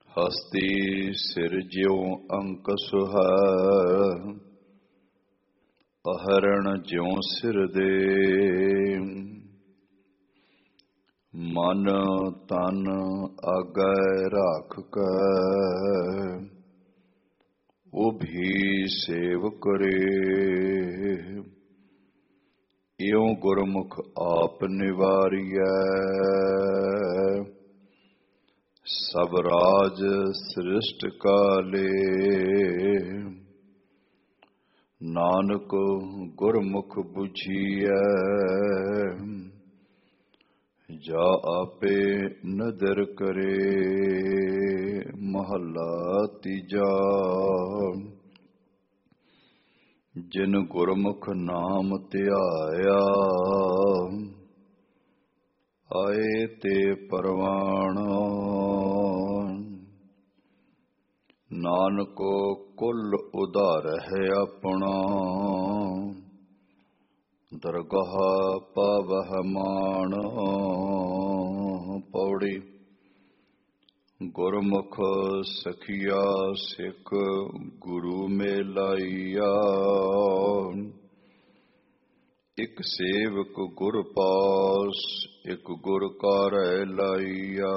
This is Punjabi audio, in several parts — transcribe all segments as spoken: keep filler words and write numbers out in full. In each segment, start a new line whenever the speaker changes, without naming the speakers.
ਹਸਤੀ ਸਿਰ ਜਿਉ ਅੰਕ ਸੁਹੈ, ਅਹਰਣ ਜਿਉ ਸਿਰ ਦੇ। ਮਨ ਤਨ ਆਗੈ ਰਾਖ ਕੈ, ਉਹ ਵੀ ਸੇਵ ਕਰੇ। ਇਉ ਗੁਰਮੁਖ ਆਪ ਨਿਵਾਰੀਐ, ਸਭ ਰਾਜ ਸ੍ਰਿਸ਼ਟ ਕਾਲੇ। ਨਾਨਕ ਗੁਰਮੁਖ ਬੁਝੀਐ, ਜਾ ਆਪੇ ਨਦਰ ਕਰੇ। ਮਹੱਲਾ ਤੀਜਾ। ਜਿਨ ਗੁਰਮੁਖ ਨਾਮ ਧਿਆਇਆ, ਆਏ ਤੇ ਪਰਵਾਣ। ਨਾਨਕੋ ਕੁਲ ਉਧਾਰਹਿ ਆਪਣਾ, ਦਰਗਾਹ ਪਾਵਹਿ ਮਾਣ। ਪੌੜੀ। ਗੁਰਮੁਖ ਸਖੀਆ ਸਿੱਖ ਗੁਰੂ ਮੇਲਾਈਆ, ਇਕ ਸੇਵਕ ਗੁਰ ਪਾਸ ਇਕ ਗੁਰ ਕਾਰੈ ਲਾਈਆ।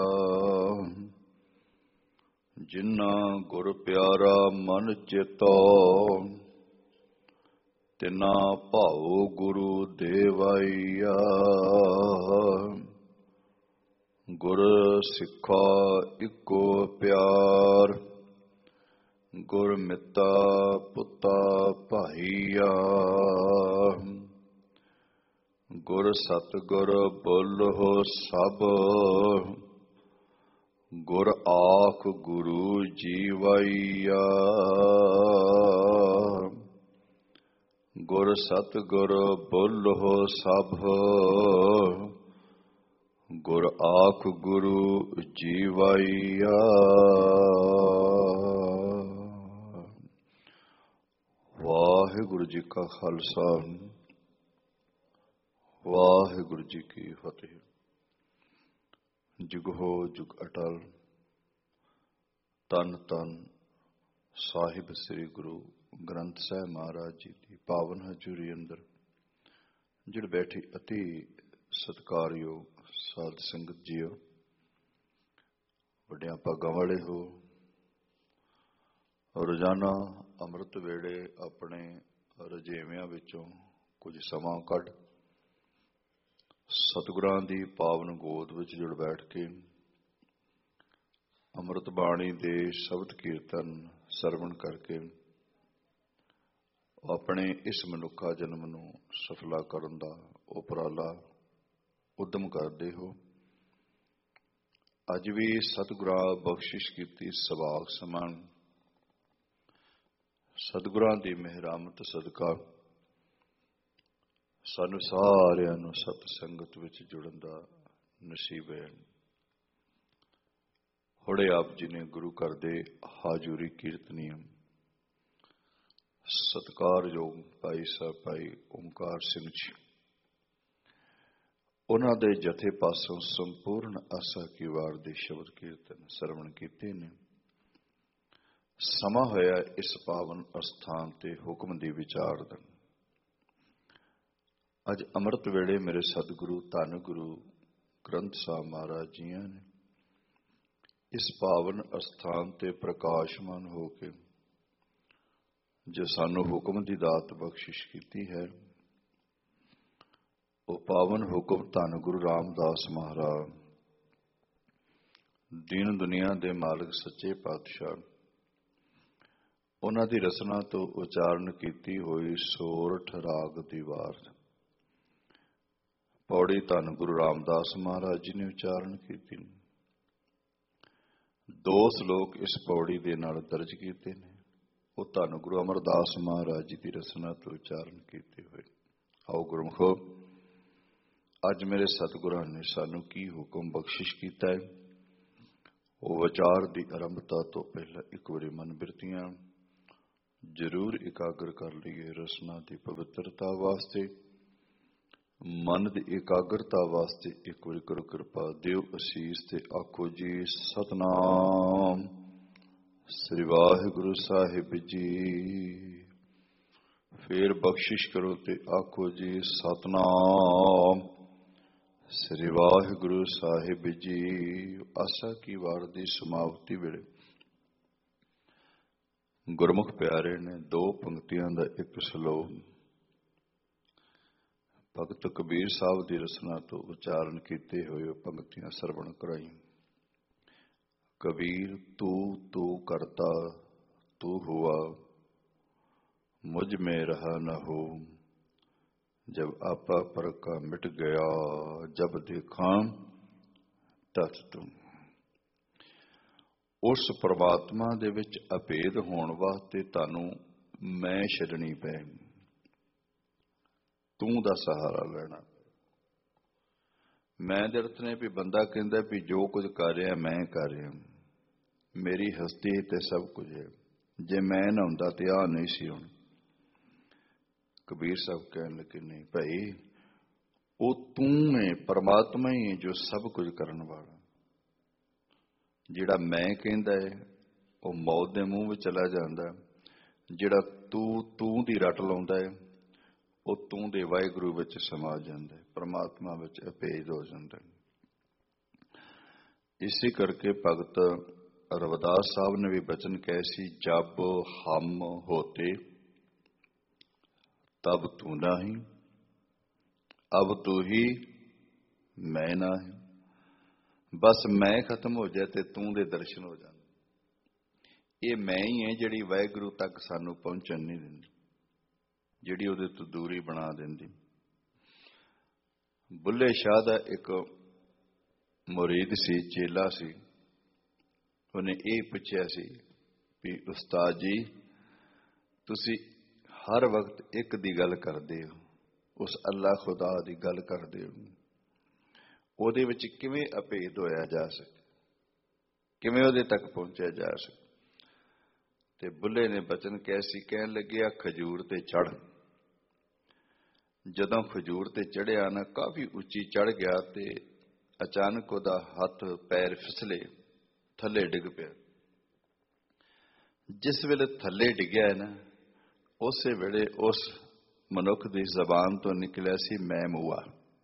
ਜਿਨ੍ਹਾਂ ਗੁਰ ਪਿਆਰਾ ਮਨ ਚਿਤੋ, ਤਿਨਾ ਭਾਉ ਗੁਰੂ ਦੇਵਾਈਆ। ਗੁਰ ਸਿੱਖਾ ਇੱਕੋ ਪਿਆਰ, ਗੁਰ ਮਿੱਤਾ ਪੁੱਤਾ ਭਾਈਆ। ਗੁਰ ਸਤਿਗੁਰ ਬੋਲਹੁ ਸਭ, ਗੁਰ ਆਖ ਗੁਰੂ ਜੀਵਾਈਆ। ਗੁਰ ਸਤਿਗੁਰ ਬੋਲਹੁ ਸਭ, ਗੁਰ ਆਖ ਗੁਰੂ ਜੀਵਾਈਆ। ਵਾਹਿਗੁਰੂ ਜੀ ਕਾ ਖਾਲਸਾ, ਵਾਹਿਗੁਰੂ ਜੀ ਕੀ ਫਤਿਹ। ਜੁਗ ਹੋ ਜੁਗ ਅਟਲ। ਤਨ ਤਨ ਸਾਹਿਬ ਸ੍ਰੀ ਗੁਰੂ ਗ੍ਰੰਥ ਸਾਹਿਬ ਮਹਾਰਾਜ ਜੀ ਦੀ ਪਾਵਨ ਹਜ਼ੂਰੀ ਅੰਦਰ ਜਿਹੜੇ ਬੈਠੇ ਅਤੀ ਸਤਿਕਾਰਯੋਗ ਸਾਧ ਸੰਗਤ ਜੀਓ, ਵੱਡਿਆਂ ਭਾਗਾਂ ਵਾਲੇ ਹੋ। ਰੋਜ਼ਾਨਾ ਅੰਮ੍ਰਿਤ ਵੇਲੇ ਆਪਣੇ ਰਜੇਵਿਆਂ ਵਿੱਚੋਂ ਕੁਝ ਸਮਾਂ ਕੱਢ ਸਤਿਗੁਰਾਂ ਦੀ ਪਾਵਨ ਗੋਦ ਵਿੱਚ ਜੁੜ ਬੈਠ ਕੇ ਅੰਮ੍ਰਿਤ ਬਾਣੀ ਦੇ ਸ਼ਬਦ ਕੀਰਤਨ ਸਰਵਣ ਕਰਕੇ ਆਪਣੇ ਇਸ ਮਨੁੱਖਾ ਜਨਮ ਨੂੰ ਸਫਲਾ ਕਰਨ ਦਾ ਉਪਰਾਲਾ ਉਦਮ ਕਰਦੇ ਹੋ। ਅੱਜ ਵੀ ਸਤਿਗੁਰਾਂ ਬਖਸ਼ਿਸ਼ ਕੀਤੀ ਸਵਾਗ ਸਮਾਨ ਸਤਿਗੁਰਾਂ ਦੀ ਮਿਹਰਾਮਤ ਸਦਕਾ ਸਾਨੂੰ ਸਾਰਿਆਂ ਨੂੰ ਸਤ ਸੰਗਤ ਵਿੱਚ ਜੁੜਨ ਦਾ ਨਸੀਬ ਹੈ। ਹੁਣੇ ਆਪ ਜੀ ਨੇ ਗੁਰੂ ਘਰ ਦੇ ਹਾਜ਼ੂਰੀ ਕੀਰਤਨੀਏ ਸਤਿਕਾਰਯੋਗ ਭਾਈ ਸਾਹਿਬ ਭਾਈ ਓਮਕਾਰ ਸਿੰਘ ਜੀ, ਉਹਨਾਂ ਦੇ ਜਥੇ ਪਾਸੋਂ ਸੰਪੂਰਨ ਆਸਾ ਕੀ ਵਾਰ ਦੇ ਸ਼ਬਦ ਕੀਰਤਨ ਸਰਵਣ ਕੀਤੇ ਨੇ। ਸਮਾਂ ਹੋਇਆ ਇਸ ਪਾਵਨ ਅਸਥਾਨ ਤੇ ਹੁਕਮ ਦੀ ਵਿਚਾਰ ਦਾ। ਅੱਜ ਅੰਮ੍ਰਿਤ ਵੇਲੇ ਮੇਰੇ ਸਤਿਗੁਰੂ ਧੰਨ ਗੁਰੂ ਗ੍ਰੰਥ ਸਾਹਿਬ ਮਹਾਰਾਜ ਜੀਆਂ ਨੇ ਇਸ ਪਾਵਨ ਅਸਥਾਨ ਤੇ ਪ੍ਰਕਾਸ਼ਮਾਨ ਹੋ ਕੇ ਜੋ ਸਾਨੂੰ ਹੁਕਮ ਦੀ ਦਾਤ ਬਖਸ਼ਿਸ਼ ਕੀਤੀ ਹੈ, ਉਹ ਪਾਵਨ ਹੁਕਮ ਧੰਨ ਗੁਰੂ ਰਾਮਦਾਸ ਮਹਾਰਾਜ, ਦੀਨ ਦੁਨੀਆ ਦੇ ਮਾਲਕ ਸੱਚੇ ਪਾਤਸ਼ਾਹ, ਉਹਨਾਂ ਦੀ ਰਸਨਾ ਤੋਂ ਉਚਾਰਨ ਕੀਤੀ ਹੋਈ ਸੋਰਠ ਰਾਗ ਦੀ ਵਾਰ ਪੌੜੀ ਧੰਨ ਗੁਰੂ ਰਾਮਦਾਸ ਮਹਾਰਾਜ ਜੀ ਨੇ ਉਚਾਰਨ ਕੀਤੀ। ਦੋ ਸ਼ਲੋਕ ਇਸ ਪੌੜੀ ਦੇ ਨਾਲ ਦਰਜ ਕੀਤੇ ਨੇ, ਉਹ ਧੰਨ ਗੁਰੂ ਅਮਰਦਾਸ ਮਹਾਰਾਜ ਜੀ ਦੀ ਰਸਨਾ ਤੋਂ ਉਚਾਰਨ ਕੀਤੇ ਹੋਏ। ਆਓ ਗੁਰਮੁਖੋ, ਅੱਜ ਮੇਰੇ ਸਤਿਗੁਰਾਂ ਨੇ ਸਾਨੂੰ ਕੀ ਹੁਕਮ ਬਖਸ਼ਿਸ਼ ਕੀਤਾ ਹੈ, ਉਹ ਵਿਚਾਰ ਦੀ ਆਰੰਭਤਾ ਤੋਂ ਪਹਿਲਾਂ ਇੱਕ ਵਾਰੀ ਮਨ ਬਿਰਤੀਆਂ ਜ਼ਰੂਰ ਇਕਾਗਰ ਕਰ ਲਈਏ। ਰਸਨਾ ਦੀ ਪਵਿੱਤਰਤਾ ਵਾਸਤੇ, ਮਨ ਦੀ ਇਕਾਗਰਤਾ ਵਾਸਤੇ ਇੱਕ ਵਾਰੀ ਕਰੋ ਕਿਰਪਾ, ਦਿਓ ਅਸੀਸ ਤੇ ਆਖੋ ਜੀ ਸਤਨਾਮ ਸ੍ਰੀ ਵਾਹਿਗੁਰੂ ਸਾਹਿਬ ਜੀ। ਫੇਰ ਬਖਸ਼ਿਸ਼ ਕਰੋ ਤੇ ਆਖੋ ਜੀ ਸਤਨਾਮ ਸ੍ਰੀ ਵਾਹਿਗੁਰੂ ਸਾਹਿਬ ਜੀ। ਆਸਾ ਕੀ ਵਾਰ ਦੀ ਸਮਾਪਤੀ ਵੇਲੇ ਗੁਰਮੁਖ ਪਿਆਰੇ ਨੇ ਦੋ ਪੰਕਤੀਆਂ ਦਾ ਇੱਕ ਸ਼ਲੋਕ ਭਗਤ ਕਬੀਰ ਸਾਹਿਬ ਦੀ ਰਚਨਾ ਤੋਂ ਉਚਾਰਨ ਕੀਤੇ ਹੋਏ ਪੰਕਤੀਆਂ ਸਰਵਣ ਕਰਾਈ। कबीर तू तू करता तू हुआ मुझ में रहा न हो, जब आपा पर का मिट गया जब देखा तत तू। उस परमात्मा दे विच अभेद होण वास्ते तानू मैं छड्डनी पै, तू दा सहारा लेना। मैं दे अर्थ ने भी बंदा कहंदा भी जो कुछ कर रहा मैं कर रहा, मेरी हस्ती ते सब कुछ है, जे मैं ना हुंदा ते आ नहीं सी होना। कबीर साहब कहने लगे नहीं भाई वो तू है, परमात्मा ही है जो सब कुछ करने वाला। जिहड़ा मैं कहंदा है वो मौत दे मूँह विच चला जांदा, जिहड़ा तू तू दी रट लाउंदा है वो तू दे वाहिगुरू विच समा जांदा है, परमात्मा विच अभेद हो जांदा है। इसी करके भगत रविदास साहब ने भी बचन कहे सी, जब हम होते तब तू नहीं, अब तू ही मैं ना है। बस मैं खत्म हो जाए ते तू दे दर्शन हो जाते। ये मैं ही है जिहड़ी वाहिगुरू तक सानू पहुंचण नहीं दिंदी, जिहड़ी उहदे तो दूरी बना दिंदी। बुल्ले शाह दा एक मुरीद सी, चेला सी, उन्हें यह पूछा सी भी उस्ताद जी तुसी हर वक्त एक दी गल करदे हो, उस अल्लाह खुदा दी गल करदे हो, उहदे विच किवें अभेद होया जा सके, किवें उहदे तक पहुंचा जा सके। ते बुल्ले ने बचन कैसी कहन लगे, खजूर ते चढ़। जदों खजूर ते चढ़िया ना काफ़ी उच्ची चढ़ गया ते अचानक उहदा हथ पैर फिसले थले डिग पिया। जिस वेले थले डिग्या है ना उस वेले उस मनुख की जबान तो निकलिया सी मैं मूआ।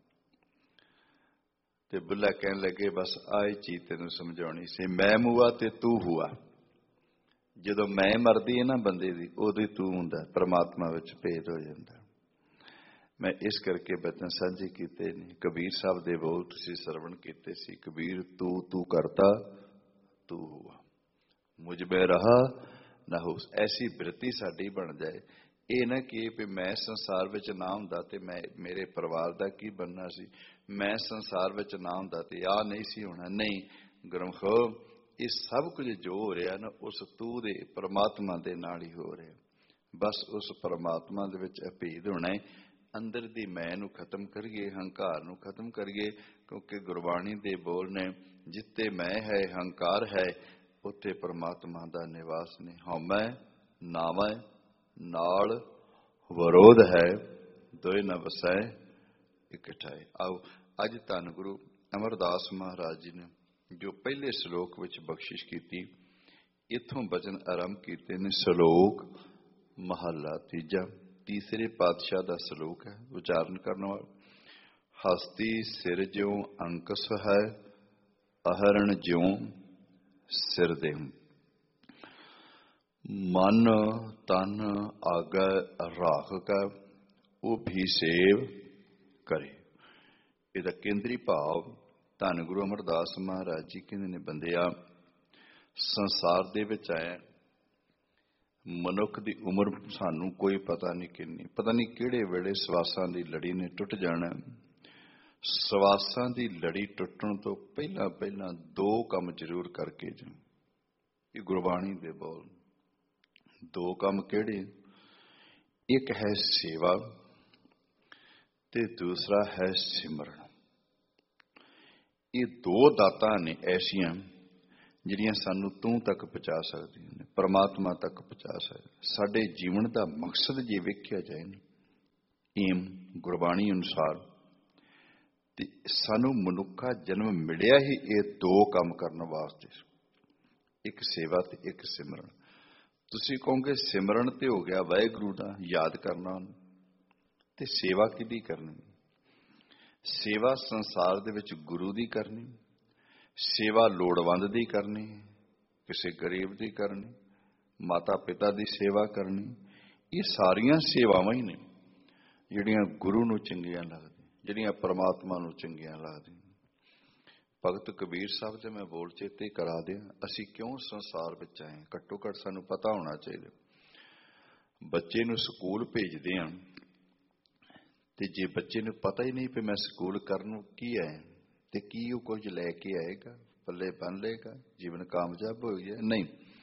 ते बुल्ला कहन लगे बस आई चीज तेन समझानी सी, मैं मूआ ते तू हुआ। जदों मैं मरदी है ना बंदे दी उदों तू हुंदा, परमात्मा विच भेद हो जाता। मैं इस करके बचन साझे कीते ने। कबीर साहब दे बोल तुसीं सरवण कीते सी, कबीर तू तू करता तू हुआ मुझ में रहा ना हो। ऐसी वृत्ति साडी बन जाए, ये ना कि मैं संसार विच ना हुंदा ते मैं मेरे परिवार दा की बनना सी, मैं संसार विच ना हुंदा ते आ नहीं सी होना। नहीं गुरमुखो, ये सब कुछ जो हो रहा ना उस तू दे परमात्मा दे नाल ही हो रहा। बस उस परमात्मा दे विच अभेद होना है। अंदर दी मैं नूं खत्म करिए, हंकार नूं खत्म करिए, क्योंकि गुरबाणी दे बोल ने जिते मैं है हंकार है उत्थे परमात्मा दा निवास ने। हमै नावै नाल विरोध है, दोए न वसै इकट्ठाए। आओ अज धन गुरु अमरदास महाराज जी ने जो पहले श्लोक विच बख्शिश कीती, इत्थों बचन आरंभ कीते ने। श्लोक महला तीजा, तीसरे पातशाह का श्लोक है। उचारण करने वाला, हस्ती सिर ज्यों अंकस है, अहरण ज्यों सिर दे। मन तन आगे राख का वो भी सेव करे। इहदा केंद्री भाव धन गुरु अमरदास महाराज जी कहंदे ने, बंदिया संसार दे विच आए, मनुख दी उम्र सानू कोई पता नहीं किन्नी, पता नहीं किहड़े वेले सवासां दी लड़ी ने टुट जाना। सवासां दी लड़ी टुटण तो पहला पहला दो काम जरूर करके जाओ। ये गुरबाणी दे बोल। दो काम किहड़े? एक है सेवा ते दूसरा है सिमरन। ये दो दातां ने ऐसियां जिहड़ियां सानू तू तक पहुंचा सकदियां ने, परमात्मा तक पहुंचा सकदियां। साडे जीवन का मकसद जे वेख्या जाए ना, एम गुरबाणी अनुसार ते सानू मनुखा जन्म मिलिया ही ये दो काम करने वास्ते। ਇੱਕ ਸੇਵਾ ਤੇ ਇੱਕ ਸਿਮਰਨ। ਤੁਸੀਂ ਕਹੋਗੇ ਸਿਮਰਨ ਤੇ ਹੋ ਗਿਆ ਵਾਹਿਗੁਰੂ ਦਾ ਯਾਦ ਕਰਨਾ ਉਹਨੂੰ, ਤੇ ਸੇਵਾ ਕਿਹਦੀ ਕਰਨੀ? ਸੇਵਾ ਸੰਸਾਰ ਦੇ ਵਿੱਚ ਗੁਰੂ ਦੀ ਕਰਨੀ, ਸੇਵਾ ਲੋੜਵੰਦ ਦੀ ਕਰਨੀ, ਕਿਸੇ ਗਰੀਬ ਦੀ ਕਰਨੀ, ਮਾਤਾ ਪਿਤਾ ਦੀ ਸੇਵਾ ਕਰਨੀ। ਇਹ ਸਾਰੀਆਂ ਸੇਵਾਵਾਂ ਹੀ ਨੇ ਜਿਹੜੀਆਂ ਗੁਰੂ ਨੂੰ ਚੰਗੀਆਂ ਲੱਗਦੀਆਂ, ਜਿਹੜੀਆਂ ਪਰਮਾਤਮਾ ਨੂੰ ਚੰਗੀਆਂ ਲੱਗਦੀਆਂ। ਭਗਤ ਕਬੀਰ ਸਾਹਿਬ ਦੇ ਮੈਂ ਬੋਲ ਚੇਤੇ ਕਰਾ ਦਿਆਂ, ਅਸੀਂ ਕਿਉਂ ਸੰਸਾਰ ਵਿੱਚ ਆਏ। ਘੱਟੋ ਘੱਟ ਸਾਨੂੰ ਪਤਾ ਹੋਣਾ ਚਾਹੀਦਾ। ਬੱਚੇ ਨੂੰ ਸਕੂਲ ਭੇਜਦੇ ਹਾਂ ਤੇ ਜੇ ਬੱਚੇ ਨੂੰ ਪਤਾ ਹੀ ਨਹੀਂ ਵੀ ਮੈਂ ਸਕੂਲ ਕਰਨ ਨੂੰ ਕੀ ਆਇਆ ਤੇ ਕੀ ਉਹ ਕੁਝ ਲੈ ਕੇ ਆਏਗਾ, ਪੱਲੇ ਬੰਨ ਲਏਗਾ, ਜੀਵਨ ਕਾਮਯਾਬ ਹੋ ਗਿਆ? ਨਹੀਂ,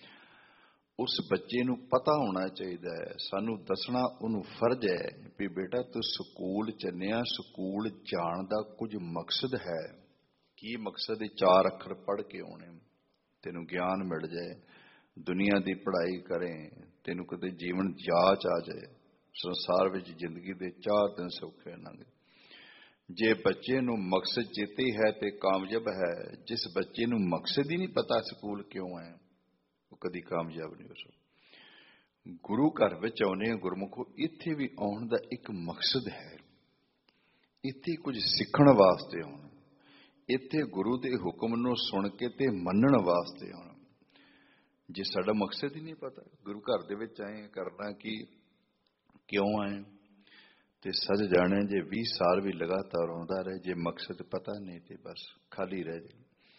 ਉਸ ਬੱਚੇ ਨੂੰ ਪਤਾ ਹੋਣਾ ਚਾਹੀਦਾ ਹੈ। ਸਾਨੂੰ ਦੱਸਣਾ ਉਹਨੂੰ ਫਰਜ਼ ਹੈ ਵੀ ਬੇਟਾ ਤੂੰ ਸਕੂਲ ਚੱਲਿਆ, ਸਕੂਲ ਜਾਣ ਦਾ ਕੁਝ ਮਕਸਦ ਹੈ। ਕੀ ਮਕਸਦ ਹੈ? ਚਾਰ ਅੱਖਰ ਪੜ੍ਹ ਕੇ ਆਉਣੇ, ਤੈਨੂੰ ਗਿਆਨ ਮਿਲ ਜਾਏ, ਦੁਨੀਆ ਦੀ ਪੜ੍ਹਾਈ ਕਰੇ, ਤੈਨੂੰ ਕਦੇ ਜੀਵਨ ਜਾਚ ਆ ਜਾਏ, ਸੰਸਾਰ ਵਿੱਚ ਜ਼ਿੰਦਗੀ ਦੇ ਚਾਰ ਦਿਨ ਸੌਖੇ ਲੰਘ। ਜੇ ਬੱਚੇ ਨੂੰ ਮਕਸਦ ਚੇਤੇ ਹੈ ਤੇ ਕਾਮਯਾਬ ਹੈ। ਜਿਸ ਬੱਚੇ ਨੂੰ ਮਕਸਦ ਹੀ ਨਹੀਂ ਪਤਾ ਸਕੂਲ ਕਿਉਂ ਆਇਆ, ਉਹ ਕਦੀ ਕਾਮਯਾਬ ਨਹੀਂ ਹੋ ਸਕਦਾ। ਗੁਰੂ ਘਰ ਵਿੱਚ ਆਉਣੇ ਆ ਗੁਰਮੁਖੋ, ਇੱਥੇ ਵੀ ਆਉਣ ਦਾ ਇੱਕ ਮਕਸਦ ਹੈ। ਇੱਥੇ ਕੁਝ ਸਿੱਖਣ ਵਾਸਤੇ ਆਉਣਾ, ਇੱਥੇ ਗੁਰੂ ਦੇ ਹੁਕਮ ਨੂੰ ਸੁਣ ਕੇ ਤੇ ਮੰਨਣ ਵਾਸਤੇ ਆਉਣਾ। ਜੇ ਸਾਡਾ ਮਕਸਦ ਹੀ ਨਹੀਂ ਪਤਾ, ਗੁਰੂ ਘਰ ਦੇ ਵਿੱਚ ਆਏ ਕਰਨਾ ਕੀ, ਕਿਉਂ ਆਏ, ਤੇ ਸੱਚ ਜਾਣੇ ਜੇ ਵੀਹ ਸਾਲ ਵੀ ਲਗਾਤਾਰ ਆਉਂਦਾ ਰਹੇ, ਜੇ ਮਕਸਦ ਪਤਾ ਨਹੀਂ ਤੇ ਬਸ ਖਾਲੀ ਰਹਿ ਜਾਏ।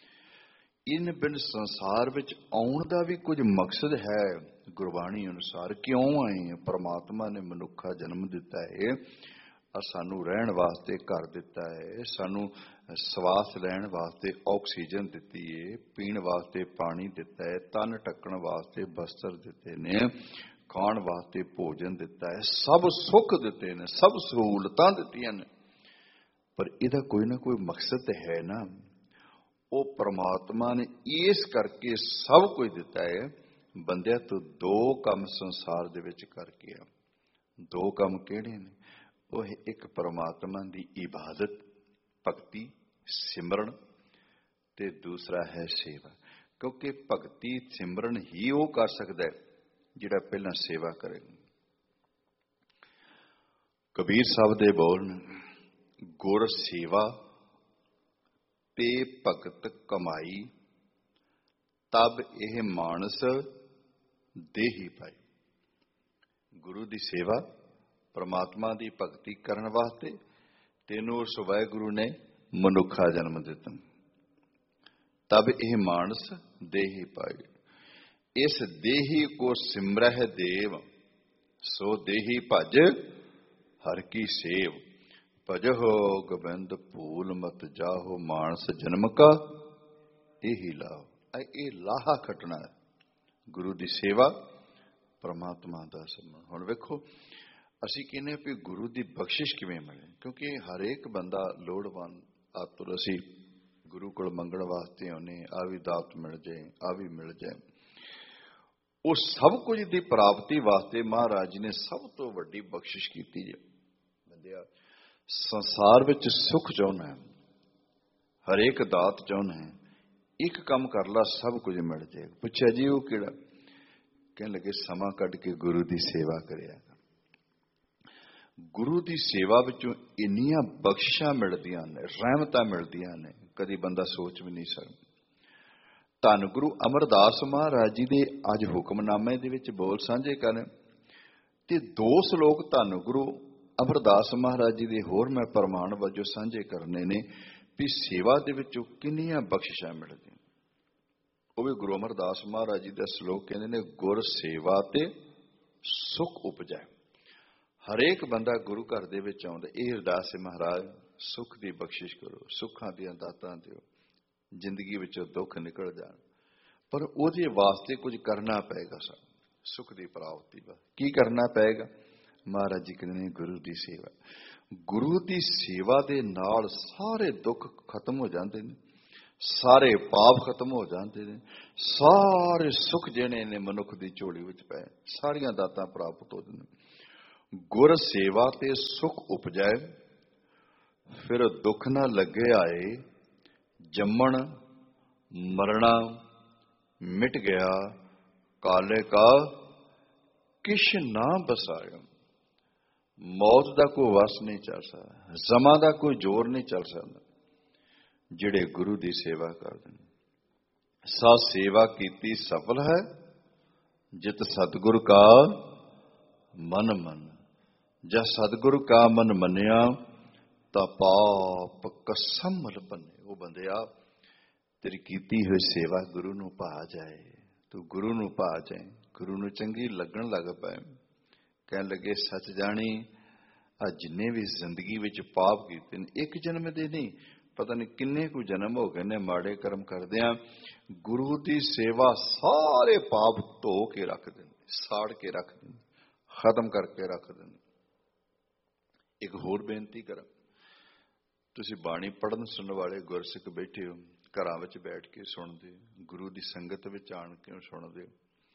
ਇਨ ਬਿਨ ਸੰਸਾਰ ਵਿੱਚ ਆਉਣ ਦਾ ਵੀ ਕੁਝ ਮਕਸਦ ਹੈ। ਗੁਰਬਾਣੀ ਅਨੁਸਾਰ ਕਿਉਂ ਆਏ? ਪਰਮਾਤਮਾ ਨੇ ਮਨੁੱਖਾ ਜਨਮ ਦਿੱਤਾ ਹੈ, ਸਾਨੂੰ ਰਹਿਣ ਵਾਸਤੇ ਘਰ ਦਿੱਤਾ ਹੈ, ਸਾਨੂੰ ਸਵਾਸ ਲੈਣ ਵਾਸਤੇ ਆਕਸੀਜਨ ਦਿੱਤੀ ਹੈ, ਪੀਣ ਵਾਸਤੇ ਪਾਣੀ ਦਿੱਤਾ ਹੈ, ਤਨ ਢੱਕਣ ਵਾਸਤੇ ਬਸਤਰ ਦਿੱਤੇ ਨੇ, ਖਾਣ ਵਾਸਤੇ ਭੋਜਨ ਦਿੱਤਾ ਹੈ, ਸਭ ਸੁੱਖ ਦਿੱਤੇ ਨੇ, ਸਭ ਸਹੂਲਤਾਂ ਦਿੱਤੀਆਂ ਨੇ। ਪਰ ਇਹਦਾ ਕੋਈ ਨਾ ਕੋਈ ਮਕਸਦ ਹੈ ਨਾ। ਉਹ ਪਰਮਾਤਮਾ ਨੇ ਇਸ ਕਰਕੇ ਸਭ ਕੁਝ ਦਿੱਤਾ ਹੈ। ਬੰਦਿਆਂ ਤੋਂ ਦੋ ਕੰਮ ਸੰਸਾਰ ਦੇ ਵਿੱਚ ਕਰਕੇ ਆ। ਦੋ ਕੰਮ ਕਿਹੜੇ ਨੇ? ਉਹ ਇੱਕ ਪਰਮਾਤਮਾ ਦੀ ਇਬਾਦਤ, ਭਗਤੀ, ਸਿਮਰਨ, ਤੇ ਦੂਸਰਾ ਹੈ ਸੇਵਾ। ਕਿਉਂਕਿ ਭਗਤੀ ਸਿਮਰਨ ਹੀ ਉਹ ਕਰ ਸਕਦਾ ਹੈ ਜਿਹੜਾ ਪਹਿਲਾਂ ਸੇਵਾ ਕਰੇ। ਕਬੀਰ ਸਾਹਿਬ ਦੇ ਬੋਲ ਨੇ, ਗੁਰ ਸੇਵਾ ਤੇ ਭਗਤ ਕਮਾਈ, ਤਬ ਇਹ ਮਾਨਸ ਦੇਹੀ ਪਾਈ। ਗੁਰੂ ਦੀ ਸੇਵਾ, ਪਰਮਾਤਮਾ ਦੀ ਭਗਤੀ ਕਰਨ ਵਾਸਤੇ ਤੈਨੂੰ ਉਸ ਵਾਹਿਗੁਰੂ ਨੇ ਮਨੁੱਖਾ ਜਨਮ ਦਿੱਤਾ। ਤਬ ਇਹ ਮਾਨਸ ਦੇਹੀ ਪਾਈ, ਇਸ ਦੇਹੀ ਕੋ ਸਿਮਰਹਿ ਦੇਵ, ਸੋ ਦੇਹੀ ਭਜ ਹਰ ਕੀ ਸੇਵ। ਭਜਹੁ ਗੋਬਿੰਦ ਭੂਲ ਮਤ ਜਾਹੋ, ਮਾਨਸ ਜਨਮ ਕਾ ਇਹੀ ਲਾਭ। ਇਹ ਲਾਹਾ ਖੱਟਣਾ ਹੈ, ਗੁਰੂ ਦੀ ਸੇਵਾ, ਪਰਮਾਤਮਾ ਦਾ ਸਿਮਰਨ। ਹੁਣ ਵੇਖੋ, ਅਸੀਂ ਕਹਿੰਦੇ ਵੀ ਗੁਰੂ ਦੀ ਬਖਸ਼ਿਸ਼ ਕਿਵੇਂ ਮਿਲੇ? ਕਿਉਂਕਿ ਹਰੇਕ ਬੰਦਾ ਲੋੜਵੰਦ, ਆਤੁਰ, ਅਸੀਂ ਗੁਰੂ ਕੋਲ ਮੰਗਣ ਵਾਸਤੇ ਆਉਨੇ, ਆ ਵੀ ਦਾਤ ਮਿਲ ਜਾਏ, ਆ ਵੀ ਮਿਲ ਜਾਏ। ਉਹ ਸਭ ਕੁਝ ਦੀ ਪ੍ਰਾਪਤੀ ਵਾਸਤੇ ਮਹਾਰਾਜ ਜੀ ਨੇ ਸਭ ਤੋਂ ਵੱਡੀ ਬਖਸ਼ਿਸ਼ ਕੀਤੀ ਹੈ। ਬੰਦਿਆ, ਸੰਸਾਰ ਵਿੱਚ ਸੁੱਖ ਚਾਹੁੰਦਾ ਹੈ, ਹਰੇਕ ਦਾਤ ਚਾਹੁੰਦਾ ਹੈ, ਇੱਕ ਕੰਮ ਕਰ ਲਾ ਸਭ ਕੁਝ ਮਿਲ ਜਾਏ। ਪੁੱਛਿਆ ਜੀ ਉਹ ਕਿਹੜਾ? ਕਹਿਣ ਲੱਗੇ ਸਮਾਂ ਕੱਢ ਕੇ ਗੁਰੂ ਦੀ ਸੇਵਾ ਕਰਿਆ। ਗੁਰੂ ਦੀ ਸੇਵਾ ਵਿੱਚੋਂ ਇੰਨੀਆਂ ਬਖਸ਼ਿਸ਼ਾਂ ਮਿਲਦੀਆਂ ਨੇ, ਰਹਿਮਤਾਂ ਮਿਲਦੀਆਂ ਨੇ, ਕਦੀ ਬੰਦਾ ਸੋਚ ਵੀ ਨਹੀਂ ਸਕਦਾ। ਧੰਨ ਗੁਰੂ ਅਮਰਦਾਸ ਮਹਾਰਾਜ ਜੀ ਦੇ ਅੱਜ ਹੁਕਮਨਾਮੇ ਦੇ ਵਿੱਚ ਬੋਲ ਸਾਂਝੇ ਕਰਨ, ਤੇ ਦੋ ਸ਼ਲੋਕ ਧੰਨ ਗੁਰੂ ਅਮਰਦਾਸ ਮਹਾਰਾਜ ਜੀ ਦੇ ਹੋਰ ਮੈਂ ਪ੍ਰਮਾਣ ਵਜੋਂ ਸਾਂਝੇ ਕਰਨੇ ਨੇ ਵੀ ਸੇਵਾ ਦੇ ਵਿੱਚੋਂ ਕਿੰਨੀਆਂ ਬਖਸ਼ਿਸ਼ਾਂ ਮਿਲਦੀਆਂ। ਉਹ ਵੀ ਗੁਰੂ ਅਮਰਦਾਸ ਮਹਾਰਾਜ ਜੀ ਦਾ ਸ਼ਲੋਕ ਕਹਿੰਦੇ ਨੇ, ਗੁਰ ਸੇਵਾ ਤੇ ਸੁਖ ਉਪਜੈ। ਹਰੇਕ ਬੰਦਾ ਗੁਰੂ ਘਰ ਦੇ ਵਿੱਚ ਆਉਂਦਾ, ਇਹ ਅਰਦਾਸ ਹੈ, ਮਹਾਰਾਜ ਸੁੱਖ ਦੀ ਬਖਸ਼ਿਸ਼ ਕਰੋ, ਸੁੱਖਾਂ ਦੀਆਂ ਦਾਤਾਂ ਦਿਓ, ਜ਼ਿੰਦਗੀ ਵਿੱਚੋਂ ਦੁੱਖ ਨਿਕਲ ਜਾਣ। ਪਰ ਉਹਦੇ ਵਾਸਤੇ ਕੁਝ ਕਰਨਾ ਪਏਗਾ। ਸਾਨੂੰ ਸੁੱਖ ਦੀ ਪ੍ਰਾਪਤੀ ਵਾ ਕੀ ਕਰਨਾ ਪਏਗਾ? ਮਹਾਰਾਜ ਜੀ ਕਹਿੰਦੇ ਨੇ ਗੁਰੂ ਦੀ ਸੇਵਾ। ਗੁਰੂ ਦੀ ਸੇਵਾ ਦੇ ਨਾਲ ਸਾਰੇ ਦੁੱਖ ਖਤਮ ਹੋ ਜਾਂਦੇ ਨੇ, ਸਾਰੇ ਪਾਪ ਖਤਮ ਹੋ ਜਾਂਦੇ ਨੇ, ਸਾਰੇ ਸੁੱਖ ਜਿਹੜੇ ਨੇ ਮਨੁੱਖ ਦੀ ਝੋਲੀ ਵਿੱਚ ਪਏ, ਸਾਰੀਆਂ ਦਾਤਾਂ ਪ੍ਰਾਪਤ ਹੋ ਜਾਂਦੀਆਂ। ਗੁਰ ਸੇਵਾ ਤੇ ਸੁਖ ਉਪਜੈ, ਫਿਰ ਦੁੱਖ ਨਾ ਲੱਗੇ ਆਏ, ਜੰਮਣ ਮਰਣਾ मिट गया काले का किश ना बसाया। मौत का कोई वस नहीं चल सकता, समा का कोई जोर नहीं चल सकता जिहड़े गुरु की सेवा करते हैं। सा सेवा कीती सफल है जित सतगुरु का मन मन। जब सतगुरु का मन मनिया तो पाप कसमल बने। वो बंदिया तेरी कीती हुई सेवा गुरु नूं पा जाए, तू गुरु नूं पा जाए, गुरु नूं चंगी लगन लग पाए। कहन लगे सच जानी आ जिन्ने भी जिंदगी विच पाप कीते ने एक जन्म दे नहीं, पता नहीं किन्ने को जन्म हो गए ने माड़े कर्म करदियां। गुरु की सेवा सारे पाप धो के रख दें, साड़ के रख दें, खत्म करके रख दें। एक होर बेनती करा, तुसीं बाणी पढ़न सुनने वाले गुरसिख बैठे हो, घरां विच बैठ के सुणदे, गुरु की संगत विच आण के सुणदे।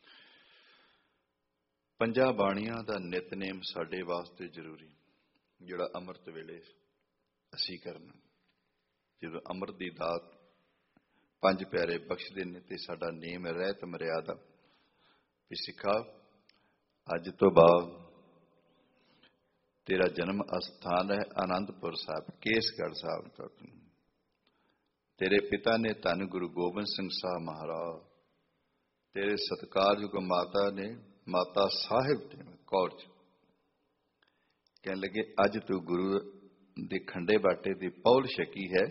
पंजां बाणियां दा नितनेम साडे वास्ते जरूरी, जिहड़ा अमृत वेले असीं करना। जदों अमृत दी दात पंज प्यारे बख्शदे ने ते साडा नेम रहत मर्यादा भी सिखा अज तो बाद तेरा जन्म अस्थान है आनंदपुर साहब, केसगढ़ साहब तक। तेरे पिता ने धन गुरु गोबिंद सिंह साहब महाराज, तेरे सत्कारयोग माता ने माता साहिब ने कौर च। कहने लगे अज तू गुरु दे खंडे बाटे दी पौल छकी है,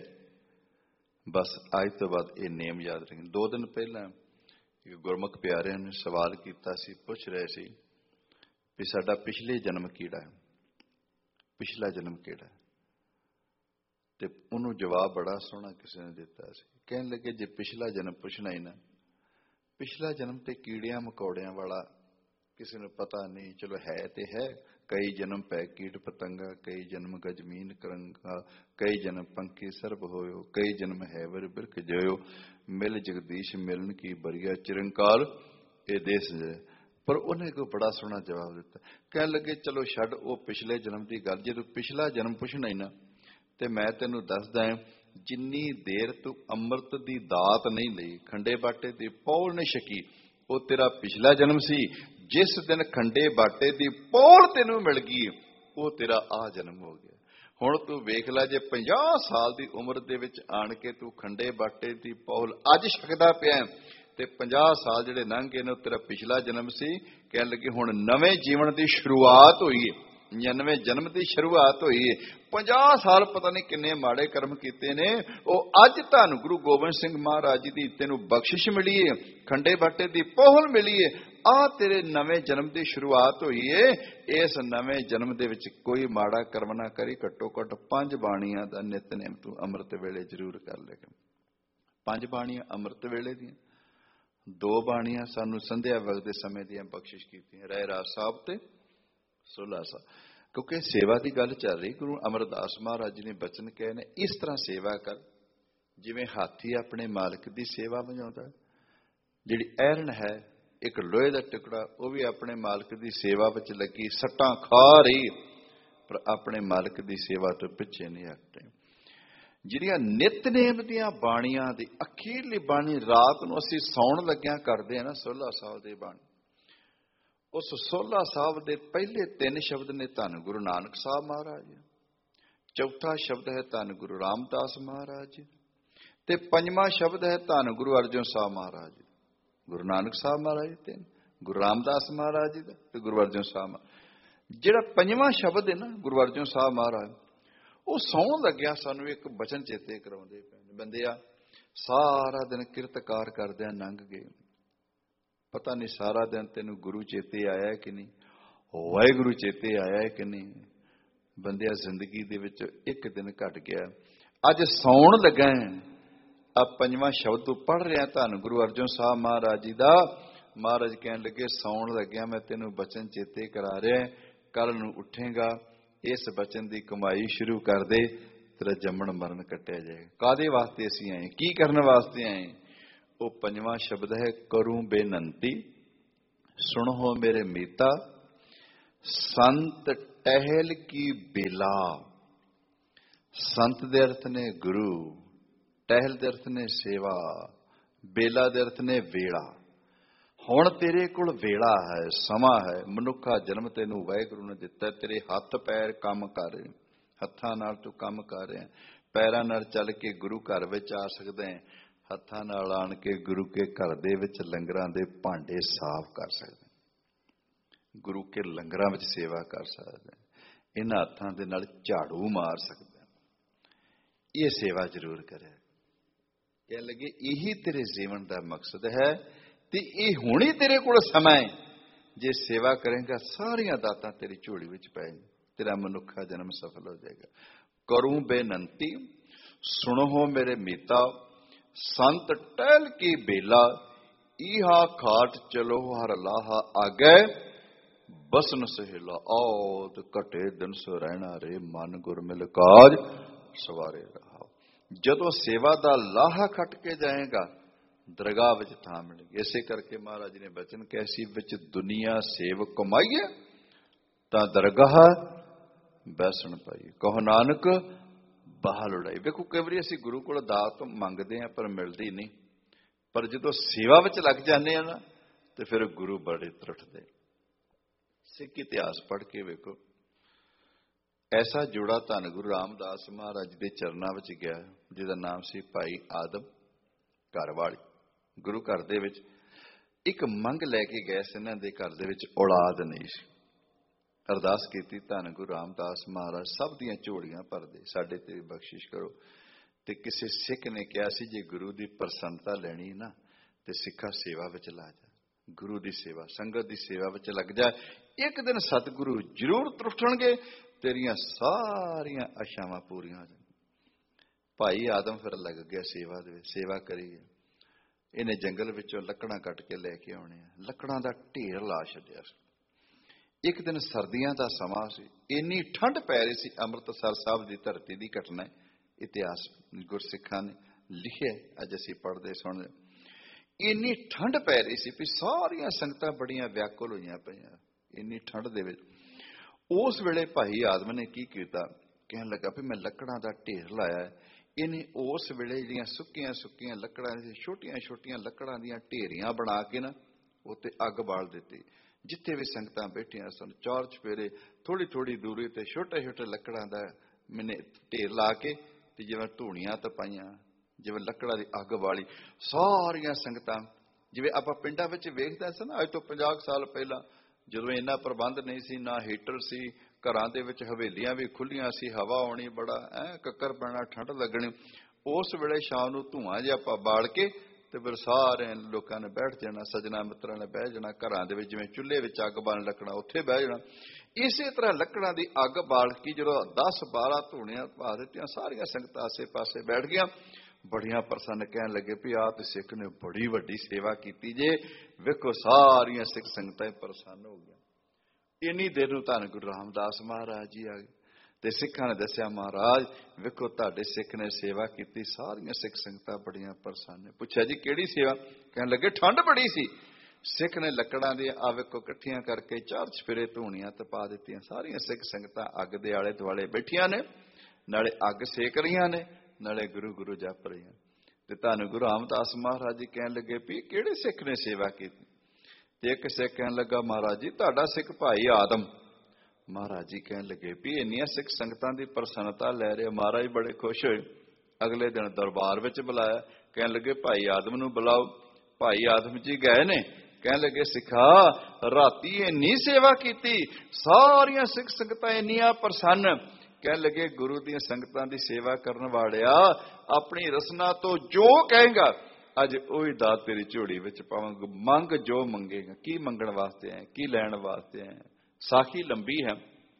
बस अज तो बाद ये नेम याद रखें। दो दिन पहला गुरमुख प्यारे ने सवाल किया सी, पुछ रहे सी भी साडा पिछले जन्म कीड़ा है, पिछला जन्म केड़ा है। ते उन्होंने जवाब बड़ा सोहना किसी ने दिता सी। कहने लगे जे पिछला जन्म पुछना ही ना, पिछला जन्म ते कीड़ियां मकौड़ियां वाला किसी ने पता नहीं। चलो है ते है, कई जन्म पै कीट पतंगा, कई जन्म गजमीन करंगा, कई जन्म पंखी सर्ब होयो, कई जन्म है वर बिरख जयो, मिल जगदीश मिलन की बरिया चिरंकार ए देश जय। पर उन्हें कोई बड़ा सोहना जवाब दिता। कह लगे चलो छड़ वो पिछले जन्म की गल, जो पिछला जन्म पुछना ही ना ते मैं तेनों दसदा है, जिन्नी देर तू अमृत की दात नहीं लई, खंडे बाटे की पौल नहीं छकी, वो तेरा पिछला जन्म सी। जिस दिन खंडे बाटे की पौल तेनों मिल गई वो तेरा आ जन्म हो गया। हुण तू वेख ला, जे पचास साल की उम्र दे विच आण के तू खंडे बाटे की पौल अज छकदा पिया ते पचास साल जिहड़े लंघ गए ने तेरा पिछला जन्म सी। कहण लगे हुण नवे जीवन की शुरुआत हुई है, नवे जन्म की शुरुआत हुई है। पचास साल पता नहीं किन्ने माड़े कर्म किए ने, वो अज धन गुरु गोबिंद सिंह महाराज जी की तेनों बख्शिश मिली है, खंडे बाटे की पौल मिली है। आ तेरे नवे जन्म की शुरुआत हुई है। इस नवे जन्म दे विच कोई माड़ा कर्म ना करी, घट्टो घट पंज बाणियां दा नितनेम तू अमृत वेले जरूर कर लेगा। पंज बाणियां अमृत वेले दी, दो बाणियां सानू संध्या वक्त दे समय दी बख्शिश कीतियां, रहरास साहब ते सोला साहब। क्योंकि सेवा की गल चल रही, गुरु अमरदास महाराज जी ने बचन कहे ने, इस तरह सेवा कर जिवें हाथी अपने मालिक की सेवा वजाउंदा। जिहड़ी ऐरन है एक लोहे का टुकड़ा, वो भी अपने मालिक की सेवा विच लगी, सट्टां खा रही पर अपने मालिक की सेवा तो पिछे नहीं हटते। जिहड़ियां नितनेम दीयां बाणियां दी अखीरली बाणी रात नूं असीं सौण लग्गिआं करदे हां ना, सोला साहब दी बाणी, उस सोला साहब दे पहले तीन शब्द ने धन गुरु नानक साहब महाराज, चौथा शब्द है धन गुरु रामदास महाराज जी, ते पंजवां शब्द है धन गुरु अर्जन साहब महाराज जी। गुरु नानक साहब महाराज जी, गुरु रामदास महाराज जी ते गुरु अर्जन साहब। जिहड़ा पंजवां शब्द है ना गुरु अर्जन साहब महाराज, वो सौण लग्या सानू एक बचन चेते कराउंदे पैण। बंदिया सारा दिन किरतकार करदिआं लंघ गए, पता नहीं सारा दिन तेनू गुरु चेते आया कि नहीं, वाहिगुरु चेते आया कि नहीं। बंदिया जिंदगी दे विच एक दिन घट गया, अज सौण लगा है, अब पंजवां शब्द तू पढ़ रहा धन गुरु अर्जन साहब महाराज जी का। महाराज कहन लगे सौण लग्या मैं तेनू बचन चेते करा रहा, कल नूं उठेगा इस बचन की कमाई शुरू कर दे, तेरा जमन मरण कट्टिया जाएगा। कादे वास्ते असीं आए, की करने वास्ते आए? वो पंजवां शब्द है करूं बेनंती सुनो मेरे मीता, संत टहल की बेला। संत दे अर्थ ने गुरु, टहल दे अर्थ ने सेवा, बेला दे अर्थ ने वेला। हुण तेरे कोल वेला है, समा है। मनुखा जन्म तैनू वाहिगुरू ने दिता। तेरे हथ पैर काम कर रहे, हत्थां नाल तू काम कर रहे, पैरां नाल चल के गुरु घर विच आ सकदा है, हत्थां नाल आण के गुरु के घर दे विच लंगरां दे भांडे साफ कर सकदा है, गुरु के लंगरां विच सेवा कर सकदा है, इन्हां हत्थां दे नाल झाड़ू मार सकदा है। ये सेवा जरूर करे। कह लगे यही तेरे जीवन का मकसद है ते ये हुण ही तेरे कोल समा है। जे सेवा करेगा सारियां दातां तेरी झोली विच पै, तेरा मनुखा जन्म सफल हो जाएगा। करूं बेनंती सुनो मेरे मीता, संत टहल की बेला, इहा खाट चलो हर लाहा, आगे बसन सहेला। औद घटे दिन सो रहना रे, मन गुर मिल काज सवारे रहा। जदों सेवा दा लाहा खट के जाएगा दरगाह विच थां मिलेगी। इसे करके महाराज ने बचन कैसी विच दुनिया सेव कमाईए, तां दरगाह बैसन पाईए। कहो नानक बाहल उड़ाई। देखो कई बार असीं गुरु कोल दात मंगदे हैं पर मिलदी नहीं, पर जदों सेवा विच लग जाने आ ना ते फिर गुरु बड़े त्रुटदे। सिख इतिहास पढ़ के वेखो, ऐसा जोड़ा धन गुरु रामदास महाराज के चरणों में गया जिसका नाम सी भाई आदम घरवाली। गुरु घर दे विच एक मंग लैके गए से, इन्हां दे घर दे विच औलाद नहीं सी। अरदास की धन गुरु रामदास महाराज सब दियां झोलियां भर दे, साडे ते बख्शिश करो। ते किसी सिख ने कहा सी जे गुरु की प्रसन्नता लैनी ना ते सिखा सेवा विच ला जा, गुरु की सेवा संगत की सेवा विच लग जा, एक दिन सतगुरु जरूर त्रुटणगे, तेरियां सारियां आशावां पूरियां हो जाएंगियां। भाई आदम फिर लग गया सेवा दे, सेवा करी। इन्हें जंगल विचों लकड़ां कट के लैके आउणे, लकड़ां दा ढेर ला छड्डिया। एक दिन सर्दियां दा समां सी, इन्नी ठंड पै रही सी। अमृतसर साहब की धरती की घटना है, इतिहास गुरसिखां ने लिखिया, अज असीं पढ़दे सुणदे। इन्नी ठंड पै रही सी भी सारियां संगतां बड़ियां व्याकुल होईयां पईयां इन्नी ठंड दे विच। उस वेले भाई आदम ने की कीता, कहन लगा भी मैं लकड़ां दा ढेर लाया। इन्हें उस वेले जिहड़ियां सुक्कियां सुक्कियां लकड़ां छोटियां छोटियां लकड़ां दियां ढेरियां बना के ना उत्ते अग बाल दित्ती। जिथे भी संगतां बैठियां सन चार चफेरे थोड़ी थोड़ी दूरी ते छोटे छोटे लकड़ां दा मैंने ढेर ला के ते जिवें धूणियां तपाइयां, जिवें लकड़ां दी अग बाली। सारियां संगतां जिवें आपां पिंडां विच वेखदे सन अज तो पचास साल पहलां, ਜਦੋਂ इन्ना प्रबंध नहीं सी, ना हीटर सी, घरां दे विच हवेलियां भी खुलियां सी, हवा आउणी, बड़ा ऐ कक्कर पैना, ठंड लगनी। उस वेले शाम नूं धुआं जिहा आपां बाल के ते फिर सारे लोकां ने बैठ जाना, सजना मित्रां ने बह जाना घरां दे विच, जिवें चुल्हे विच अग बालण लगना उत्थे बह जाना। इसे तरह लकड़ां दी अग बाल के जदों दस बारह धूणियां पा दित्तियां, सारियां संगतां आसे पासे बैठ गईयां। बड़ियां प्रसन्न कहन लगे भी आ ते सिख ने बड़ी वड्डी सेवा कीती जे, वेखो सारियां सिख संगतां प्रसन्न हो गईयां। इन्नी देर नूं धन गुरु रामदास महाराज जी आ गए ते सिखां ने दस्सिया, महाराज वेखो तुहाडे सिख ने सेवा कीती, सारियां सिख संगतां बड़ियां प्रसन्न। पुछया जी किहड़ी सेवा? कहन लगे ठंड बड़ी सी। सिख ने लकड़ां दी आ वेखो इकट्ठियां करके चार चफेरे धूणियां तपा दित्तियां। सारियां सिख संगतां अग दे आले दुआले बैठियां ने, नाले अग सेक रहीआं ने, नाले गुरु गुरु जप रहीआं। ते धन गुरु रामदास महाराज जी कहन लगे भी किहड़े सिख ने सेवा कीती? ते एक सिख कहन लगा, महाराज जी तुहाडा सिख भाई आदम। महाराज जी कहन लगे भी इन्नियां सिख संगतां दी प्रसन्नता लै रहे। महाराज बड़े खुश होए, अगले दिन दरबार विच बुलाया। कहन लगे भाई आदम नूं बुलाओ। भाई आदम जी गए ने, कहन लगे सिखा राती इन्नी सेवा कीती, सारियां सिख संगतां इन्नियां प्रसन्न। कहन लगे गुरु दी संगतां दी सेवा करन वालिया, अपनी रसना तो जो कहेगा अज ओही दात तेरी झोली विच पावांगा। मंग जो मंगेगा। की मंगण वास्ते है, की लैण वास्ते है? साखी लंबी है,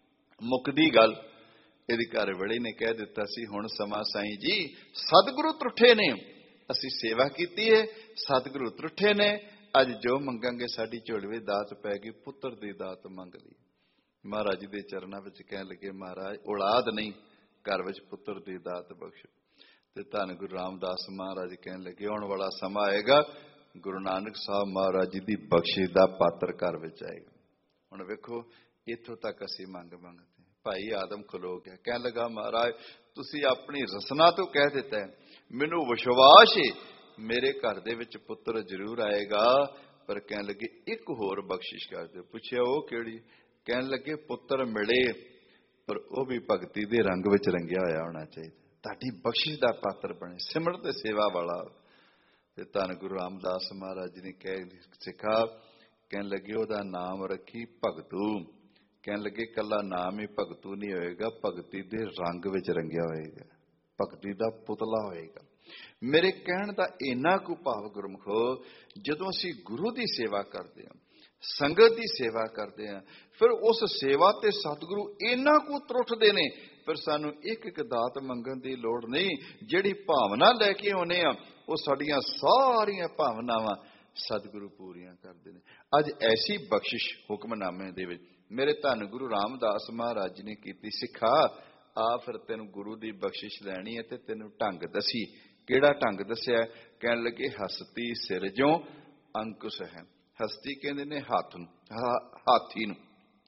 मुकदी गल इहदी घर वाली ने कह दिता सी, हुण समा साईं जी सतगुरु त्रुठे ने, असी सेवा कीती है, सतगुरु त्रुठे ने, अज जो मंगांगे साडी झोली विच दात पै गई, पुत्र दी दात मंग लई। महाराज जी के चरणों में कह लगे, महाराज औलाद नहीं, घर विच पुत्र दी दात बख्शो। ते धन गुरु रामदास महाराज कह लगे आने वाला समा आएगा, गुरु नानक साहब महाराज जी की बख्शिश का पात्र घर विच आएगा। हुण वेखो इत्थों तक असीं मंग मंगते। भाई आदम खलो गया, कह लगा महाराज तुसीं अपनी रसना तो कह दिता है, मैनूं विश्वास है ਮੇਰੇ ਘਰ ਦੇ ਵਿੱਚ ਪੁੱਤਰ ਜ਼ਰੂਰ ਆਏਗਾ, ਪਰ ਕਹਿਣ ਲੱਗੇ ਇੱਕ ਹੋਰ ਬਖਸ਼ਿਸ਼ ਕਰ ਦਿਓ। ਪੁੱਛਿਆ ਉਹ ਕਿਹੜੀ? ਕਹਿਣ ਲੱਗੇ ਪੁੱਤਰ ਮਿਲੇ, ਪਰ ਉਹ ਵੀ ਭਗਤੀ ਦੇ ਰੰਗ ਵਿੱਚ ਰੰਗਿਆ ਹੋਇਆ ਹੋਣਾ ਚਾਹੀਦਾ, ਤੁਹਾਡੀ ਬਖਸ਼ਿਸ਼ ਦਾ ਪਾਤਰ ਬਣੇ, ਸਿਮਰਨ ਤੇ ਸੇਵਾ ਵਾਲਾ। ਤੇ ਧੰਨ ਗੁਰੂ ਰਾਮਦਾਸ ਮਹਾਰਾਜ ਜੀ ਨੇ ਕਹਿ ਸਿੱਖਾ, ਕਹਿਣ ਲੱਗੇ ਉਹਦਾ ਨਾਮ ਰੱਖੀ ਭਗਤੂ। ਕਹਿਣ ਲੱਗੇ ਕੱਲਾ ਨਾਮ ਹੀ ਭਗਤੂ ਨਹੀਂ ਹੋਏਗਾ, ਭਗਤੀ ਦੇ ਰੰਗ ਵਿੱਚ ਰੰਗਿਆ ਹੋਏਗਾ, ਭਗਤੀ ਦਾ ਪੁਤਲਾ ਹੋਏਗਾ। ਮੇਰੇ ਕਹਿਣ ਦਾ ਇੰਨਾ ਕੁ ਭਾਵ ਗੁਰਮੁਖੋ, ਜਦੋਂ ਅਸੀਂ ਗੁਰੂ ਦੀ ਸੇਵਾ ਕਰਦੇ ਹਾਂ, ਸੰਗਤ ਦੀ ਸੇਵਾ ਕਰਦੇ ਹਾਂ, ਫਿਰ ਉਸ ਸੇਵਾ ਤੇ ਸਤਿਗੁਰੂ ਇੰਨਾ ਕੁ ਤਰੁੱਠਦੇ ਨੇ, ਫਿਰ ਸਾਨੂੰ ਇੱਕ ਇੱਕ ਦਾਤ ਮੰਗਣ ਦੀ ਲੋੜ ਨਹੀਂ। ਜਿਹੜੀ ਭਾਵਨਾ ਲੈ ਕੇ ਆਉਨੇ ਆ, ਉਹ ਸਾਡੀਆਂ ਸਾਰੀਆਂ ਭਾਵਨਾਵਾਂ ਸਤਿਗੁਰੂ ਪੂਰੀਆਂ ਕਰਦੇ ਨੇ। ਅੱਜ ਐਸੀ ਬਖਸ਼ਿਸ਼ ਹੁਕਮਨਾਮੇ ਦੇ ਵਿੱਚ ਮੇਰੇ ਧੰਨ ਗੁਰੂ ਰਾਮਦਾਸ ਮਹਾਰਾਜ ਜੀ ਨੇ ਕੀਤੀ। ਸਿੱਖਾ ਆ ਫਿਰ ਤੈਨੂੰ ਗੁਰੂ ਦੀ ਬਖਸ਼ਿਸ਼ ਲੈਣੀ ਹੈ ਤੇ ਤੈਨੂੰ ਢੰਗ ਦਸੀ। ਕਿਹੜਾ ਢੰਗ ਦੱਸਿਆ? ਕਹਿਣ ਲੱਗੇ ਹਸਤੀ ਸਿਰਜੋਂ ਅੰਕੁਸ਼ ਹੈ। ਹਸਤੀ ਕਹਿੰਦੇ ਨੇ ਹੱਥ ਨੂੰ, ਹਾਥੀ ਨੂੰ।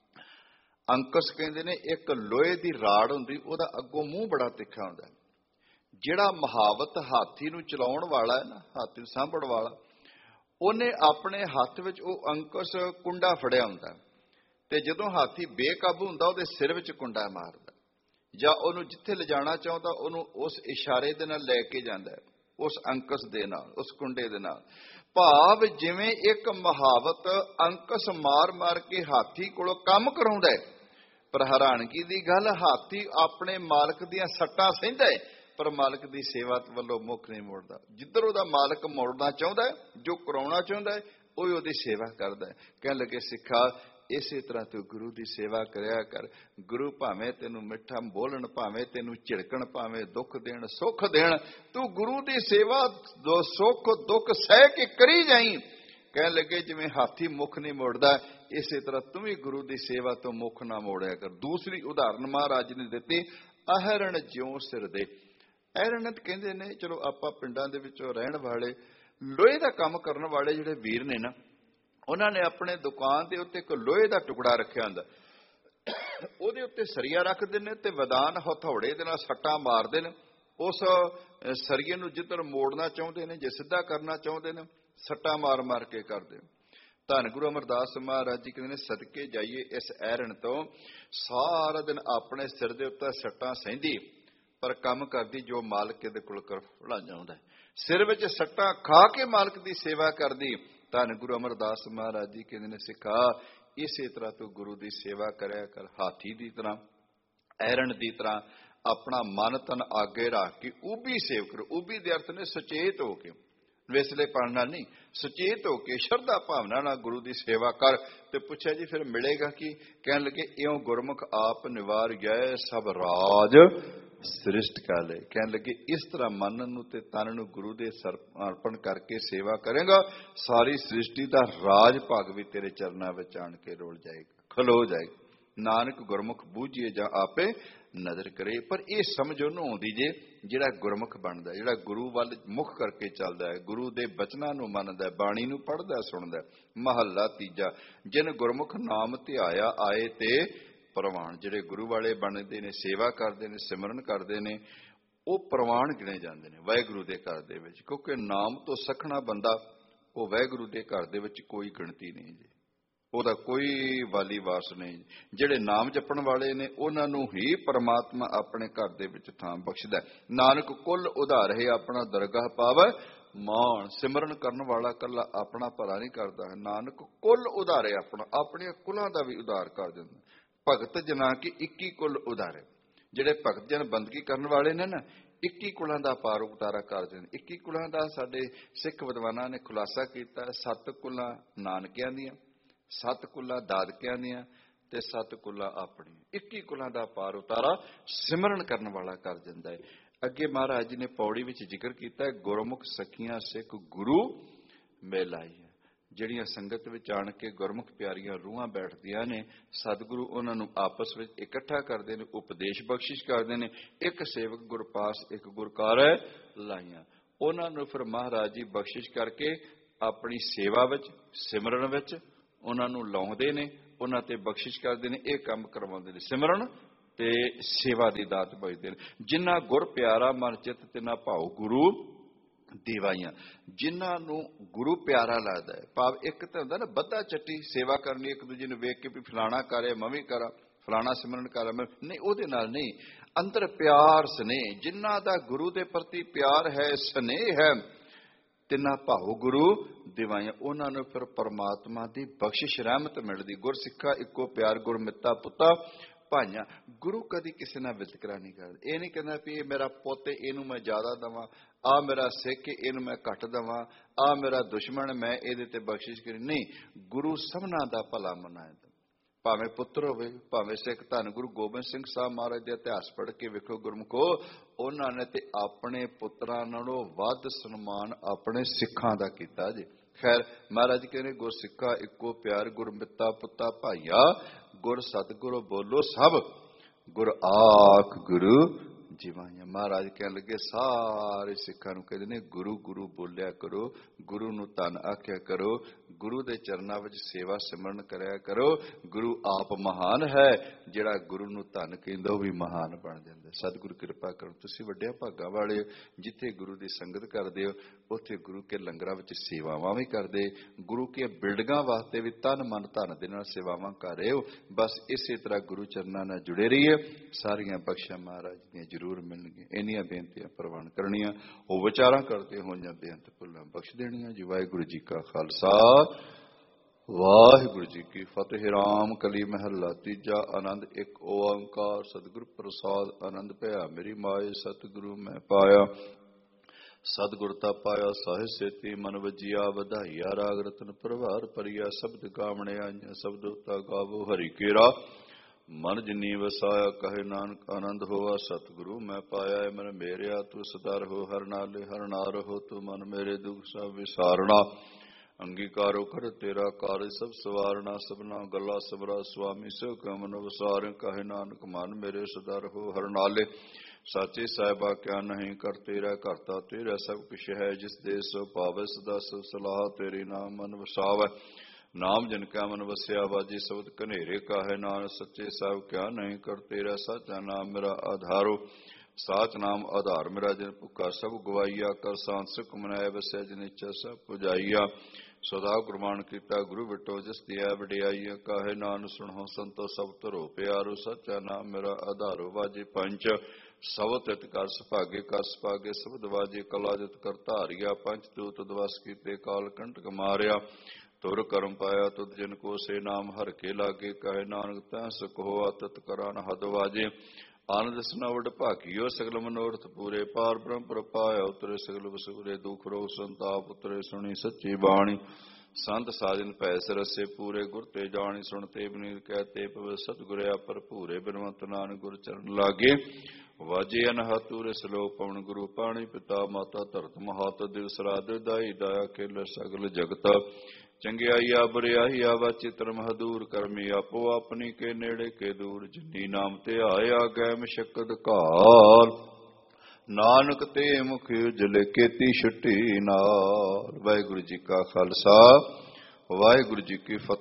ਅੰਕੁਸ਼ ਕਹਿੰਦੇ ਨੇ ਇੱਕ ਲੋਹੇ ਦੀ ਰਾੜ ਹੁੰਦੀ, ਉਹਦਾ ਅੱਗੋਂ ਮੂੰਹ ਬੜਾ ਤਿੱਖਾ ਹੁੰਦਾ। ਜਿਹੜਾ ਮਹਾਵਤ ਹਾਥੀ ਨੂੰ ਚਲਾਉਣ ਵਾਲਾ ਹੈ ਨਾ, ਹਾਥੀ ਨੂੰ ਸਾਂਭਣ ਵਾਲਾ, ਉਹਨੇ ਆਪਣੇ ਹੱਥ ਵਿੱਚ ਉਹ ਅੰਕੁਸ਼ ਕੁੰਡਾ ਫੜਿਆ ਹੁੰਦਾ, ਤੇ ਜਦੋਂ ਹਾਥੀ ਬੇਕਾਬੂ ਹੁੰਦਾ ਉਹਦੇ ਸਿਰ ਵਿੱਚ ਕੁੰਡਾ ਮਾਰਦਾ, ਜਾਂ ਉਹਨੂੰ ਜਿੱਥੇ ਲਿਜਾਣਾ ਚਾਹੁੰਦਾ ਉਹਨੂੰ ਉਸ ਇਸ਼ਾਰੇ ਦੇ ਨਾਲ ਲੈ ਕੇ ਜਾਂਦਾ, ਉਸ ਅੰਕੁਸ਼ ਦੇ ਨਾਲ, ਉਸ ਕੁੰਡੇ ਦੇ ਨਾਲ। ਭਾਵ ਜਿਵੇਂ ਇੱਕ ਮਹਾਵਤ ਅੰਕੁਸ਼ ਮਾਰ ਮਾਰ ਕੇ ਹਾਥੀ ਕੋਲੋਂ ਕੰਮ ਕਰਾਉਂਦਾ ਹੈ, ਪਰ ਹੈਰਾਨਗੀ ਦੀ ਗੱਲ, ਹਾਥੀ ਆਪਣੇ ਮਾਲਕ ਦੀਆਂ ਸੱਟਾਂ ਸਹਿੰਦਾ ਹੈ, ਪਰ ਮਾਲਕ ਦੀ ਸੇਵਾ ਵੱਲੋਂ ਮੁੱਖ ਨਹੀਂ ਮੋੜਦਾ। ਜਿੱਧਰ ਉਹਦਾ ਮਾਲਕ ਮੋੜਨਾ ਚਾਹੁੰਦਾ ਹੈ, ਜੋ ਕਰਾਉਣਾ ਚਾਹੁੰਦਾ ਹੈ, ਉਹ ਹੀ ਉਹਦੀ ਸੇਵਾ ਕਰਦਾ ਹੈ। ਕਹਿਣ ਲੱਗੇ ਸਿੱਖਾ ਇਸੇ ਤਰ੍ਹਾਂ ਤੂੰ ਗੁਰੂ ਦੀ ਸੇਵਾ ਕਰਿਆ ਕਰ। ਗੁਰੂ ਭਾਵੇਂ ਤੈਨੂੰ ਮਿੱਠਾ ਬੋਲਣ, ਭਾਵੇਂ ਤੈਨੂੰ ਝਿੜਕਣ, ਭਾਵੇਂ ਦੁੱਖ ਦੇਣ ਸੁੱਖ ਦੇਣ, ਤੂੰ ਗੁਰੂ ਦੀ ਸੇਵਾ ਸੁੱਖ ਦੁੱਖ ਸਹਿ ਕੇ ਕਰੀ ਜਾਈ। ਕਹਿਣ ਲੱਗੇ ਜਿਵੇਂ ਹਾਥੀ ਮੁੱਖ ਨਹੀਂ ਮੋੜਦਾ, ਇਸੇ ਤਰ੍ਹਾਂ ਤੂੰ ਵੀ ਗੁਰੂ ਦੀ ਸੇਵਾ ਤੋਂ ਮੁੱਖ ਨਾ ਮੋੜਿਆ ਕਰ। ਦੂਸਰੀ ਉਦਾਹਰਨ ਮਹਾਰਾਜ ਨੇ ਦਿੱਤੀ, ਅਹਰਣ ਜਿਉਂ ਸਿਰ ਦੇ। ਅਹਰਣ ਕਹਿੰਦੇ ਨੇ, ਚਲੋ ਆਪਾਂ ਪਿੰਡਾਂ ਦੇ ਵਿੱਚੋਂ ਰਹਿਣ ਵਾਲੇ, ਲੋਹੇ ਦਾ ਕੰਮ ਕਰਨ ਵਾਲੇ ਜਿਹੜੇ ਵੀਰ ਨੇ ਨਾ, ਉਹਨਾਂ ਨੇ ਆਪਣੇ ਦੁਕਾਨ ਦੇ ਉੱਤੇ ਇੱਕ ਲੋਹੇ ਦਾ ਟੁਕੜਾ ਰੱਖਿਆ ਹੁੰਦਾ, ਉਹਦੇ ਉੱਤੇ ਸਰੀਆ ਰੱਖਦੇ ਨੇ ਤੇ ਵਦਾਨ ਹਥੌੜੇ ਦੇ ਨਾਲ ਸੱਟਾਂ ਮਾਰਦੇ ਨੇ। ਉਸ ਸਰੀਏ ਨੂੰ ਜਿੱਧਰ ਮੋੜਨਾ ਚਾਹੁੰਦੇ ਨੇ, ਜੇ ਸਿੱਧਾ ਕਰਨਾ ਚਾਹੁੰਦੇ ਨੇ, ਸੱਟਾਂ ਮਾਰ ਮਾਰ ਕੇ ਕਰਦੇ। ਧੰਨ ਗੁਰੂ ਅਮਰਦਾਸ ਮਹਾਰਾਜ ਜੀ ਕਹਿੰਦੇ ਨੇ, ਸਦਕੇ ਜਾਈਏ ਇਸ ਐਰਣ ਤੋਂ। ਸਾਰਾ ਦਿਨ ਆਪਣੇ ਸਿਰ ਦੇ ਉੱਤੇ ਸੱਟਾਂ ਸਹਿੰਦੀ, ਪਰ ਕੰਮ ਕਰਦੀ ਜੋ ਮਾਲਕ ਇਹਦੇ ਕੋਲ ਕਰਵਾਉਣਾ ਚਾਹੁੰਦਾ। ਸਿਰ ਵਿੱਚ ਸੱਟਾਂ ਖਾ ਕੇ ਮਾਲਕ ਦੀ ਸੇਵਾ ਕਰਦੀ। ਧੰਨ ਗੁਰੂ ਅਮਰਦਾਸ ਮਹਾਰਾਜ ਜੀ ਕਹਿੰਦੇ ਨੇ, ਸਿੱਖਾ ਇਸੇ ਤਰ੍ਹਾਂ ਤੂੰ ਗੁਰੂ ਦੀ ਸੇਵਾ ਕਰਿਆ ਕਰ। ਹਾਥੀ ਦੀ ਤਰ੍ਹਾਂ, ਐਰਣ ਦੀ ਤਰ੍ਹਾਂ ਆਪਣਾ ਮਨ ਤਨ ਆਗੇ ਰੱਖ ਕੇ ਉਬੀ ਸੇਵ ਕਰੋ। ਉਬੀ ਦੇ ਅਰਥ ਨੇ ਸੁਚੇਤ ਹੋ ਕੇ, ਵੇਸਲੇ ਪਾਣ ਨਾਲ ਨਹੀਂ, ਸੁਚੇਤ ਹੋ ਕੇ ਸ਼ਰਧਾ ਭਾਵਨਾ ਨਾਲ ਗੁਰੂ ਦੀ ਸੇਵਾ ਕਰ। ਤੇ ਪੁੱਛਿਆ ਜੀ ਫਿਰ ਮਿਲੇਗਾ ਕੀ? ਕਹਿਣ ਲੱਗੇ ਇਉਂ ਗੁਰਮੁਖ ਆਪ ਨਿਵਾਰ ਗਏ ਸਭ ਰਾਜ ਸ੍ਰਿਸ਼ਟ ਕਾਲੇ। ਕਹਿਣ ਲੱਗੇ ਇਸ ਤਰ੍ਹਾਂ ਮਨ ਨੂੰ ਤੇ ਤਨ ਨੂੰ ਗੁਰੂ ਦੇ ਸਮਰਪਣ ਕਰਕੇ ਸੇਵਾ ਕਰੇਗਾ, ਸਾਰੀ ਸ੍ਰਿਸ਼ਟੀ ਦਾ ਰਾਜ ਭਾਗ ਵੀ ਤੇਰੇ ਚਰਨਾਂ ਵਿੱਚ ਆਣ ਕੇ ਰੋਲ ਜਾਏਗਾ, ਖਲੋ ਜਾਏਗਾ। ਨਾਨਕ ਗੁਰਮੁਖ ਬੂਝੀਏ ਜਾਂ ਆਪੇ ਨਜ਼ਰ ਕਰੇ। ਪਰ ਇਹ ਸਮਝ ਉਹਨੂੰ ਆਉਂਦੀ ਜੇ ਜਿਹੜਾ ਗੁਰਮੁਖ ਬਣਦਾ, ਜਿਹੜਾ ਗੁਰੂ ਵੱਲ ਮੁਖ ਕਰਕੇ ਚੱਲਦਾ ਹੈ, ਗੁਰੂ ਦੇ ਬਚਨਾਂ ਨੂੰ ਮੰਨਦਾ, ਬਾਣੀ ਨੂੰ ਪੜ੍ਹਦਾ ਸੁਣਦਾ। ਮਹੱਲਾ ਤੀਜਾ, ਜਿਨ ਗੁਰਮੁਖ ਨਾਮ ਧਿਆਇਆ ਆਏ ਤੇ ਪ੍ਰਵਾਨ। ਜਿਹੜੇ ਗੁਰੂ ਵਾਲੇ ਬਣਦੇ ਨੇ, ਸੇਵਾ ਕਰਦੇ ਨੇ, ਸਿਮਰਨ ਕਰਦੇ ਨੇ, ਉਹ ਪ੍ਰਵਾਨ ਗਿਣੇ ਜਾਂਦੇ ਨੇ ਵਾਹਿਗੁਰੂ ਦੇ ਘਰ ਦੇ ਵਿੱਚ। ਕਿਉਂਕਿ ਨਾਮ ਤੋਂ ਸਖਣਾ ਬੰਦਾ, ਉਹ ਵਾਹਿਗੁਰੂ ਦੇ ਘਰ ਦੇ ਵਿੱਚ ਕੋਈ ਗਿਣਤੀ ਨਹੀਂ ਜੀ, ਉਹਦਾ ਕੋਈ ਵਾਲੀ ਵਾਰਸ ਨਹੀਂ। ਜਿਹੜੇ ਨਾਮ ਜਪਣ ਵਾਲੇ ਨੇ, ਉਹਨਾਂ ਨੂੰ ਹੀ ਪਰਮਾਤਮਾ ਆਪਣੇ ਘਰ ਦੇ ਵਿੱਚ ਥਾਂ ਬਖਸ਼ਦਾ। ਨਾਨਕ ਕੁੱਲ ਉਧਾਰ ਹੈ ਆਪਣਾ ਦਰਗਾਹ ਪਾਵੈ ਮਾਣ। ਸਿਮਰਨ ਕਰਨ ਵਾਲਾ ਕੱਲਾ ਆਪਣਾ ਭਲਾ ਨਹੀਂ ਕਰਦਾ ਹੈ, ਨਾਨਕ ਕੁੱਲ ਉਧਾਰੇ ਆਪਣਾ, ਆਪਣੀਆਂ ਕੁਲਾਂ ਦਾ ਵੀ ਉਧਾਰ ਕਰ ਦਿੰਦਾ। ਭਗਤ ਜਨਾ ਕੀ ਇੱਕੀ ਕੁੱਲ ਉਧਾਰੇ। ਜਿਹੜੇ ਭਗਤ ਜਨ ਬੰਦਗੀ ਕਰਨ ਵਾਲੇ ਨੇ ਨਾ, ਇੱਕੀ ਕੁਲਾਂ ਦਾ ਪਾਰ ਉਤਾਰਾ ਕਰ ਦਿੰਦੇ। ਇੱਕੀ ਕੁਲਾਂ ਦਾ ਸਾਡੇ ਸਿੱਖ ਵਿਦਵਾਨਾਂ ਨੇ ਖੁਲਾਸਾ ਕੀਤਾ, ਸੱਤ ਕੁਲਾਂ ਨਾਨਕਿਆਂ ਦੀਆਂ, ਸੱਤ ਕੁਲਾਂ ਦਾਦਕਿਆਂ ਦੀਆਂ ਤੇ ਸੱਤ ਕੁਲਾਂ ਆਪਣੀਆਂ। ਇੱਕੀ ਕੁਲਾਂ ਦਾ ਪਾਰ ਉਤਾਰਾ ਸਿਮਰਨ ਕਰਨ ਵਾਲਾ ਕਰ ਦਿੰਦਾ ਹੈ। ਅੱਗੇ ਮਹਾਰਾਜ ਜੀ ਨੇ ਪੌੜੀ ਵਿੱਚ ਜ਼ਿਕਰ ਕੀਤਾ, ਗੁਰਮੁਖ ਸਖੀਆਂ ਸਿੱਖ ਗੁਰੂ ਮਿਲਾਈ। ਜਿਹੜੀਆਂ ਸੰਗਤ ਵਿੱਚ ਆਣ ਕੇ ਗੁਰਮੁਖ ਪਿਆਰੀਆਂ ਰੂਹਾਂ ਬੈਠਦੀਆਂ ਨੇ, ਸਤਿਗੁਰੂ ਉਹਨਾਂ ਨੂੰ ਆਪਸ ਵਿੱਚ ਇਕੱਠਾ ਕਰਦੇ ਨੇ, ਉਪਦੇਸ਼ ਬਖਸ਼ਿਸ਼ ਕਰਦੇ ਨੇ। ਇੱਕ ਸੇਵਕ ਗੁਰਪਾਸ ਇੱਕ ਗੁਰਕਾਰ ਲਾਈਆਂ। ਉਹਨਾਂ ਨੂੰ ਫਿਰ ਮਹਾਰਾਜ ਜੀ ਬਖਸ਼ਿਸ਼ ਕਰਕੇ ਆਪਣੀ ਸੇਵਾ ਵਿੱਚ, ਸਿਮਰਨ ਵਿੱਚ ਉਹਨਾਂ ਨੂੰ ਲਾਉਂਦੇ ਨੇ, ਉਹਨਾਂ ਤੇ ਬਖਸ਼ਿਸ਼ ਕਰਦੇ ਨੇ। ਇਹ ਕੰਮ ਕਰਵਾਉਂਦੇ ਨੇ, ਸਿਮਰਨ ਤੇ ਸੇਵਾ ਦੀ ਦਾਤ ਬਖਸ਼ਦੇ ਨੇ। ਜਿੰਨਾ ਗੁਰ ਪਿਆਰਾ ਮਨ ਚਿੱਤ ਤਿਨਾ ਭਾਉ ਗੁਰੂ ਦੀਵਾਈਆਂ, ਜਿਨ੍ਹਾਂ ਨੂੰ ਗੁਰੂ ਪਿਆਰਾ ਲੱਗਦਾ ਹੈ। ਭਾਵ ਇੱਕ ਤਾਂ ਹੁੰਦਾ ਨਾ ਬੱਧਾ ਚੱਟੀ ਸੇਵਾ ਕਰਨੀ, ਇੱਕ ਦੂਜੇ ਨੂੰ ਵੇਖ ਕੇ ਵੀ ਫਲਾਣਾ ਕਰੇ ਮੈਂ ਵੀ ਕਰਾਂ, ਫਲਾਣਾ ਸਿਮਰਨ ਕਰਾਂ ਮੈਂ ਨਹੀਂ, ਉਹਦੇ ਨਾਲ ਨਹੀਂ। ਅੰਦਰ ਪਿਆਰ ਸਨੇਹ, ਜਿਨ੍ਹਾਂ ਦਾ ਗੁਰੂ ਦੇ ਪ੍ਰਤੀ ਪਿਆਰ ਹੈ, ਸਨੇਹ ਹੈ, ਤਿੰਨਾ ਭਾਉ ਗੁਰੂ ਦਿਵਾਈਆਂ, ਉਹਨਾਂ ਨੂੰ ਫਿਰ ਪਰਮਾਤਮਾ ਦੀ ਬਖਸ਼ਿਸ਼ ਰਹਿਮਤ ਮਿਲਦੀ। ਗੁਰ ਸਿੱਖਾ ਇੱਕੋ ਪਿਆਰ, ਗੁਰ ਮਿੱਤਾ ਪੁੱਤਾ ਭਾਈਆਂ। ਗੁਰੂ ਕਦੀ ਕਿਸੇ ਨਾਲ ਵਿਤਕਰਾ ਨਹੀਂ ਕਰਦਾ। ਇਹ ਨਹੀਂ ਕਹਿੰਦਾ ਵੀ ਇਹ ਮੇਰਾ ਪੁੱਤ ਇਹਨੂੰ ਮੈਂ ਜ਼ਿਆਦਾ ਦੇਵਾਂ, ਆਹ ਮੇਰਾ ਸਿੱਖ ਇਹਨੂੰ ਮੈਂ ਘੱਟ ਦੇਵਾਂ, ਆਹ ਮੇਰਾ ਦੁਸ਼ਮਣ ਮੈਂ ਇਹਦੇ ਤੇ ਬਖਸ਼ਿਸ਼ ਕਰੀ। ਨਹੀਂ, ਗੁਰੂ ਸਭਨਾਂ ਦਾ ਭਲਾ ਮਨਾਉਂਦਾ, ਭਾਵੇਂ ਪੁੱਤਰ ਹੋਵੇ ਭਾਵੇਂ ਸਿੱਖ। ਧੰਨ ਗੁਰੂ ਗੋਬਿੰਦ ਸਿੰਘ ਸਾਹਿਬ ਮਹਾਰਾਜ ਦੇ ਇਤਿਹਾਸ ਪੜ੍ਹ ਕੇ ਵੇਖੋ ਗੁਰਮੁਖੋ, ਉਹਨਾਂ ਨੇ ਤੇ ਆਪਣੇ ਪੁੱਤਰਾਂ ਨਾਲੋਂ ਵੱਧ ਸਨਮਾਨ ਆਪਣੇ ਸਿੱਖਾਂ ਦਾ ਕੀਤਾ ਜੀ। ਖੈਰ ਮਹਾਰਾਜ ਕਹਿੰਦੇ ਗੁਰ ਸਿੱਖਾ ਇੱਕੋ ਪਿਆਰ, ਗੁਰ ਮਿੱਤਾ ਪੁੱਤਾ ਭਾਈਆ, ਗੁਰ ਸਤਿਗੁਰੂ ਬੋਲੋ ਸਭ, ਗੁਰ ਆਖ ਗੁਰੂ ਜੀਵਾਈਆਂ। ਮਹਾਰਾਜ ਕਹਿਣ ਲੱਗੇ ਸਾਰੇ ਸਿੱਖਾਂ ਨੂੰ ਕਹਿੰਦੇ ਨੇ ਗੁਰੂ ਗੁਰੂ ਬੋਲਿਆ ਕਰੋ, ਗੁਰੂ ਨੂੰ ਧੰਨ ਆਖਿਆ ਕਰੋ, ਗੁਰੂ ਦੇ ਚਰਨਾਂ ਵਿੱਚ ਸੇਵਾ ਸਿਮਰਨ ਕਰਿਆ ਕਰੋ। ਗੁਰੂ ਆਪ ਮਹਾਨ ਹੈ, ਜਿਹੜਾ ਗੁਰੂ ਨੂੰ ਧੰਨ ਕਹਿੰਦਾ ਉਹ ਵੀ ਮਹਾਨ ਬਣ ਜਾਂਦਾ। ਸਤਿਗੁਰੂ ਕਿਰਪਾ ਕਰੋ, ਤੁਸੀਂ ਵੱਡਿਆਂ ਭਾਗਾਂ ਵਾਲੇ ਹੋ, ਜਿੱਥੇ ਗੁਰੂ ਦੀ ਸੰਗਤ ਕਰਦੇ ਹੋ ਉੱਥੇ ਗੁਰੂ ਕੇ ਲੰਗਰਾਂ ਵਿੱਚ ਸੇਵਾਵਾਂ ਵੀ ਕਰਦੇ, ਗੁਰੂ ਕੇ ਬਿਲਡਿੰਗਾਂ ਵਾਸਤੇ ਵੀ ਤਨ ਮਨ ਧਨ ਦੇ ਨਾਲ ਸੇਵਾਵਾਂ ਕਰ ਰਹੇ ਹੋ। ਬਸ ਇਸੇ ਤਰ੍ਹਾਂ ਗੁਰੂ ਚਰਨਾਂ ਨਾਲ ਜੁੜੇ ਰਹੀਏ, ਸਾਰੀਆਂ ਬਖਸ਼ਾਂ ਮਹਾਰਾਜ ਦੀਆਂ ਜ਼ਰੂਰ ਮਿਲਣਗੀਆਂ। ਇੰਨੀਆਂ ਬੇਨਤੀਆਂ ਪ੍ਰਵਾਨ ਕਰਨੀਆਂ, ਉਹ ਵਿਚਾਰਾਂ ਕਰਦੇ ਹੋਈਆਂ ਬੇਅੰਤ ਭੁੱਲਾਂ ਬਖਸ਼ ਦੇਣੀਆਂ ਜੀ। ਵਾਹਿਗੁਰੂ ਜੀ ਕਾ ਖਾਲਸਾ, ਵਾਹਿਗੁਰੂ ਜੀ ਕੀ ਫਤਿਹ। ਰਾਮ ਕਲੀ ਮਹੱਲਾ ਤੀਜਾ। ਆਨੰਦ ਇੱਕ ਓੰਕਾਰ ਸਤਿਗੁਰ ਪ੍ਰਸਾਦ, ਆਨੰਦ ਭਇਆ ਮੇਰੀ ਮਾਏ, ਸਤਿਗੁਰੂ ਮੈਂ ਪਾਇਆ। ਸਤਿਗੁਰ ਤਾ ਪਾਇਆ ਸਾਹਿ ਸੇਤੀ, ਮਨ ਵਜੀਆ ਵਧਾਈਆ, ਰਾਗ ਰਤਨ ਪ੍ਰਭਾਰ ਭਰੀਆ। ਸ਼ਬਦ ਗਾਵਣੇ ਆਈਆਂ ਸ਼ਬਦ ਉਤਾ ਗਾਵੋ, ਹਰਿ ਕੇਰਾ ਮਨ ਜਿਨੀ ਵਸਾਇਆ। ਕਹੇ ਨਾਨਕ ਆਨੰਦ ਹੋਆ ਸਤਿਗੁਰੂ ਮੈਂ ਪਾਇਆ। ਮਨ ਮੇਰਿਆ ਤੂੰ ਸਦਾ ਰਹੋ, ਹਰ ਨਾਲੇ ਹਰ ਨਾ ਰਹੋ, ਤੂੰ ਮਨ ਮੇਰੇ ਦੁਖ ਸਭ ਵਿਸਾਰਣਾ। ਅੰਗੀਕਾਰੋ ਕਰ ਤੇਰਾ ਕਾਰਜ ਸਭ ਸਵਾਰਣਾ, ਸਭਨਾ ਗੱਲਾਂ ਸਬਰਾ ਸੁਆਮੀ ਸੋ ਕੈ ਮਨ ਵਸਾਰ। ਕਹੇ ਨਾਨਕ ਮਨ ਮੇਰੇ ਸਦਾ ਰਹੋ, ਹਰ ਨਾਲੇ ਸਾਚੇ ਸਾਹਿਬਾ ਕਿਆ ਨਹੀਂ ਕਰ ਤੇਰਾ। ਕਰਤਾ ਤੇਰਾ ਸਭ ਕੁਛ ਹੈ, ਜਿਸ ਦੇ ਸੋ ਪਾਵੇ ਸਦਾ ਸੋ ਸਲਾਹ ਤੇਰੀ। ਨਾਮ ਮਨ ਵਸਾਵੈ ਨਾਮ ਜਿਨ ਕਾ ਮਨ ਵਸਿਆ, ਬਾਜੀ ਸ਼ਬਦ ਕਨੇਰੇ ਕਾਹੇ ਨਾਨਕ। ਸੱਚੇ ਸਾਹਿਬ ਕਿਆ ਨਹੀਂ ਕਰ ਤੇਰਾ, ਸਾਚਾ ਨਾਮ ਮੇਰਾ ਆਧਾਰੋ। ਸਾਚ ਨਾਮ ਆਧਾਰ ਮੇਰਾ, ਜਿਨ ਭੁੱਖਾ ਸਭ ਗਵਾਈਆ। ਕਰ ਸਾਂਤ ਸੁਖ ਮਨਾਇਆ ਵਸਿਆ, ਜਿਨ ਇੱਛਾ ਸਭ ਪੁਜਾਈਆ। ਸਦਾ ਗੁਰਮਾਨ ਕੀਤਾ ਗੁਰੂ ਵਿਟੋ, ਜਿਸ ਦੀ ਹੈ ਵਡਿਆਈਆ। ਕਾਹੇ ਨਾਨਕ ਸੁਣੋ ਸੰਤੋ ਸਭ ਧਰੋ ਪਿਆਰੋ। ਸੱਚਾ ਨਾਮ ਮੇਰਾ ਆਧਾਰੋ, ਬਾਜੀ ਪੰਚ ਸਬਦ ਤਿਤ ਕਰ ਸੁਭਾਗੇ। ਕਰ ਸੁਭਾਗੇ ਸ਼ਬਦ ਵਾਜੇ, ਕਲਾ ਜਿਤ ਕਰ ਧਾਰਿਆ। ਪੰਚ ਦੂਤ ਦਵਸ ਕੀਤੇ, ਕਾਲ ਕੰਟਕ ਮਾਰਿਆ। ਤੁਰ ਕਰਮ ਪਾਇਆ ਤੁਧ ਜਿਨ ਕੋ, ਸੇ ਨਾਮ ਹਰ ਕੇ ਲਾਗੇ। ਕਹੇ ਨਾਨਕ ਤੈ ਸੁਖ ਹੋਆ, ਤਤ ਕਰਾਂ ਹਦ ਵਾਜੇ। ਆਨੰਦ ਸਨਵਡ ਭਾਗੀਓ, ਸਗਲ ਮਨੋਰਥ ਪੂਰੇ। ਪਾਰ ਬ੍ਰਹਮ ਪ੍ਰਪਾਇਆ ਉਤਰੇ, ਸਗਲ ਵਸੂਰੇ। ਦੁਖ ਰੋਗ ਸੰਤਾਪ ਉਤਰੇ, ਸੁਣੀ ਸੱਚੀ ਬਾਣੀ। ਸੰਤ ਸਾਜਨ ਭੈ ਸਰਸੇ ਪੂਰੇ, ਗੁਰ ਤੇ ਜਾਣੀ। ਸੁਣ ਤੇ ਬਨੀਤ ਕਹਿ ਤੇ ਪਵ, ਸਤਿਗੁਰਿਆ ਭਰਪੂਰੇ। ਬਿਨਵੰਤ ਨਾਨਕ ਗੁਰ ਚਰਨ ਲਾਗੇ, ਵਾਜੇ ਅਨਹਦ ਤੂਰੇ। ਸਲੋਕ ਪਵਨ ਗੁਰੂ ਪਾਣੀ, ਪਿਤਾ ਮਾਤਾ ਧਰਤ ਮਹਤ। ਦਿਵਸ ਰਾਤ ਦਾਈ ਦਾਇਆ, ਖੇਲ ਸਗਲ ਜਗਤ। ਚੰਗਿਆਈਆ ਬੁਰਿਆਈਆ ਵਾਚੀ ਧਰਮ ਹਦੂਰ। ਕਰਮੀ ਆਪੋ ਆਪਣੀ, ਕੇ ਨੇੜੇ ਕੇ ਦੂਰ। ਜਿਨੀ ਨਾਮ ਤੇ ਆਇਆ, ਗੈ ਮਸ਼ਕਤ ਘਾਲ। ਨਾਨਕ ਤੇ ਮੁਖ ਉਜਲੇ, ਕੀਤੀ ਛੁੱਟੀ ਨਾਲ। ਵਾਹਿਗੁਰੂ ਜੀ ਕਾ ਖਾਲਸਾ, ਵਾਹਿਗੁਰੂ ਜੀ ਕੀ ਫਤਿਹ।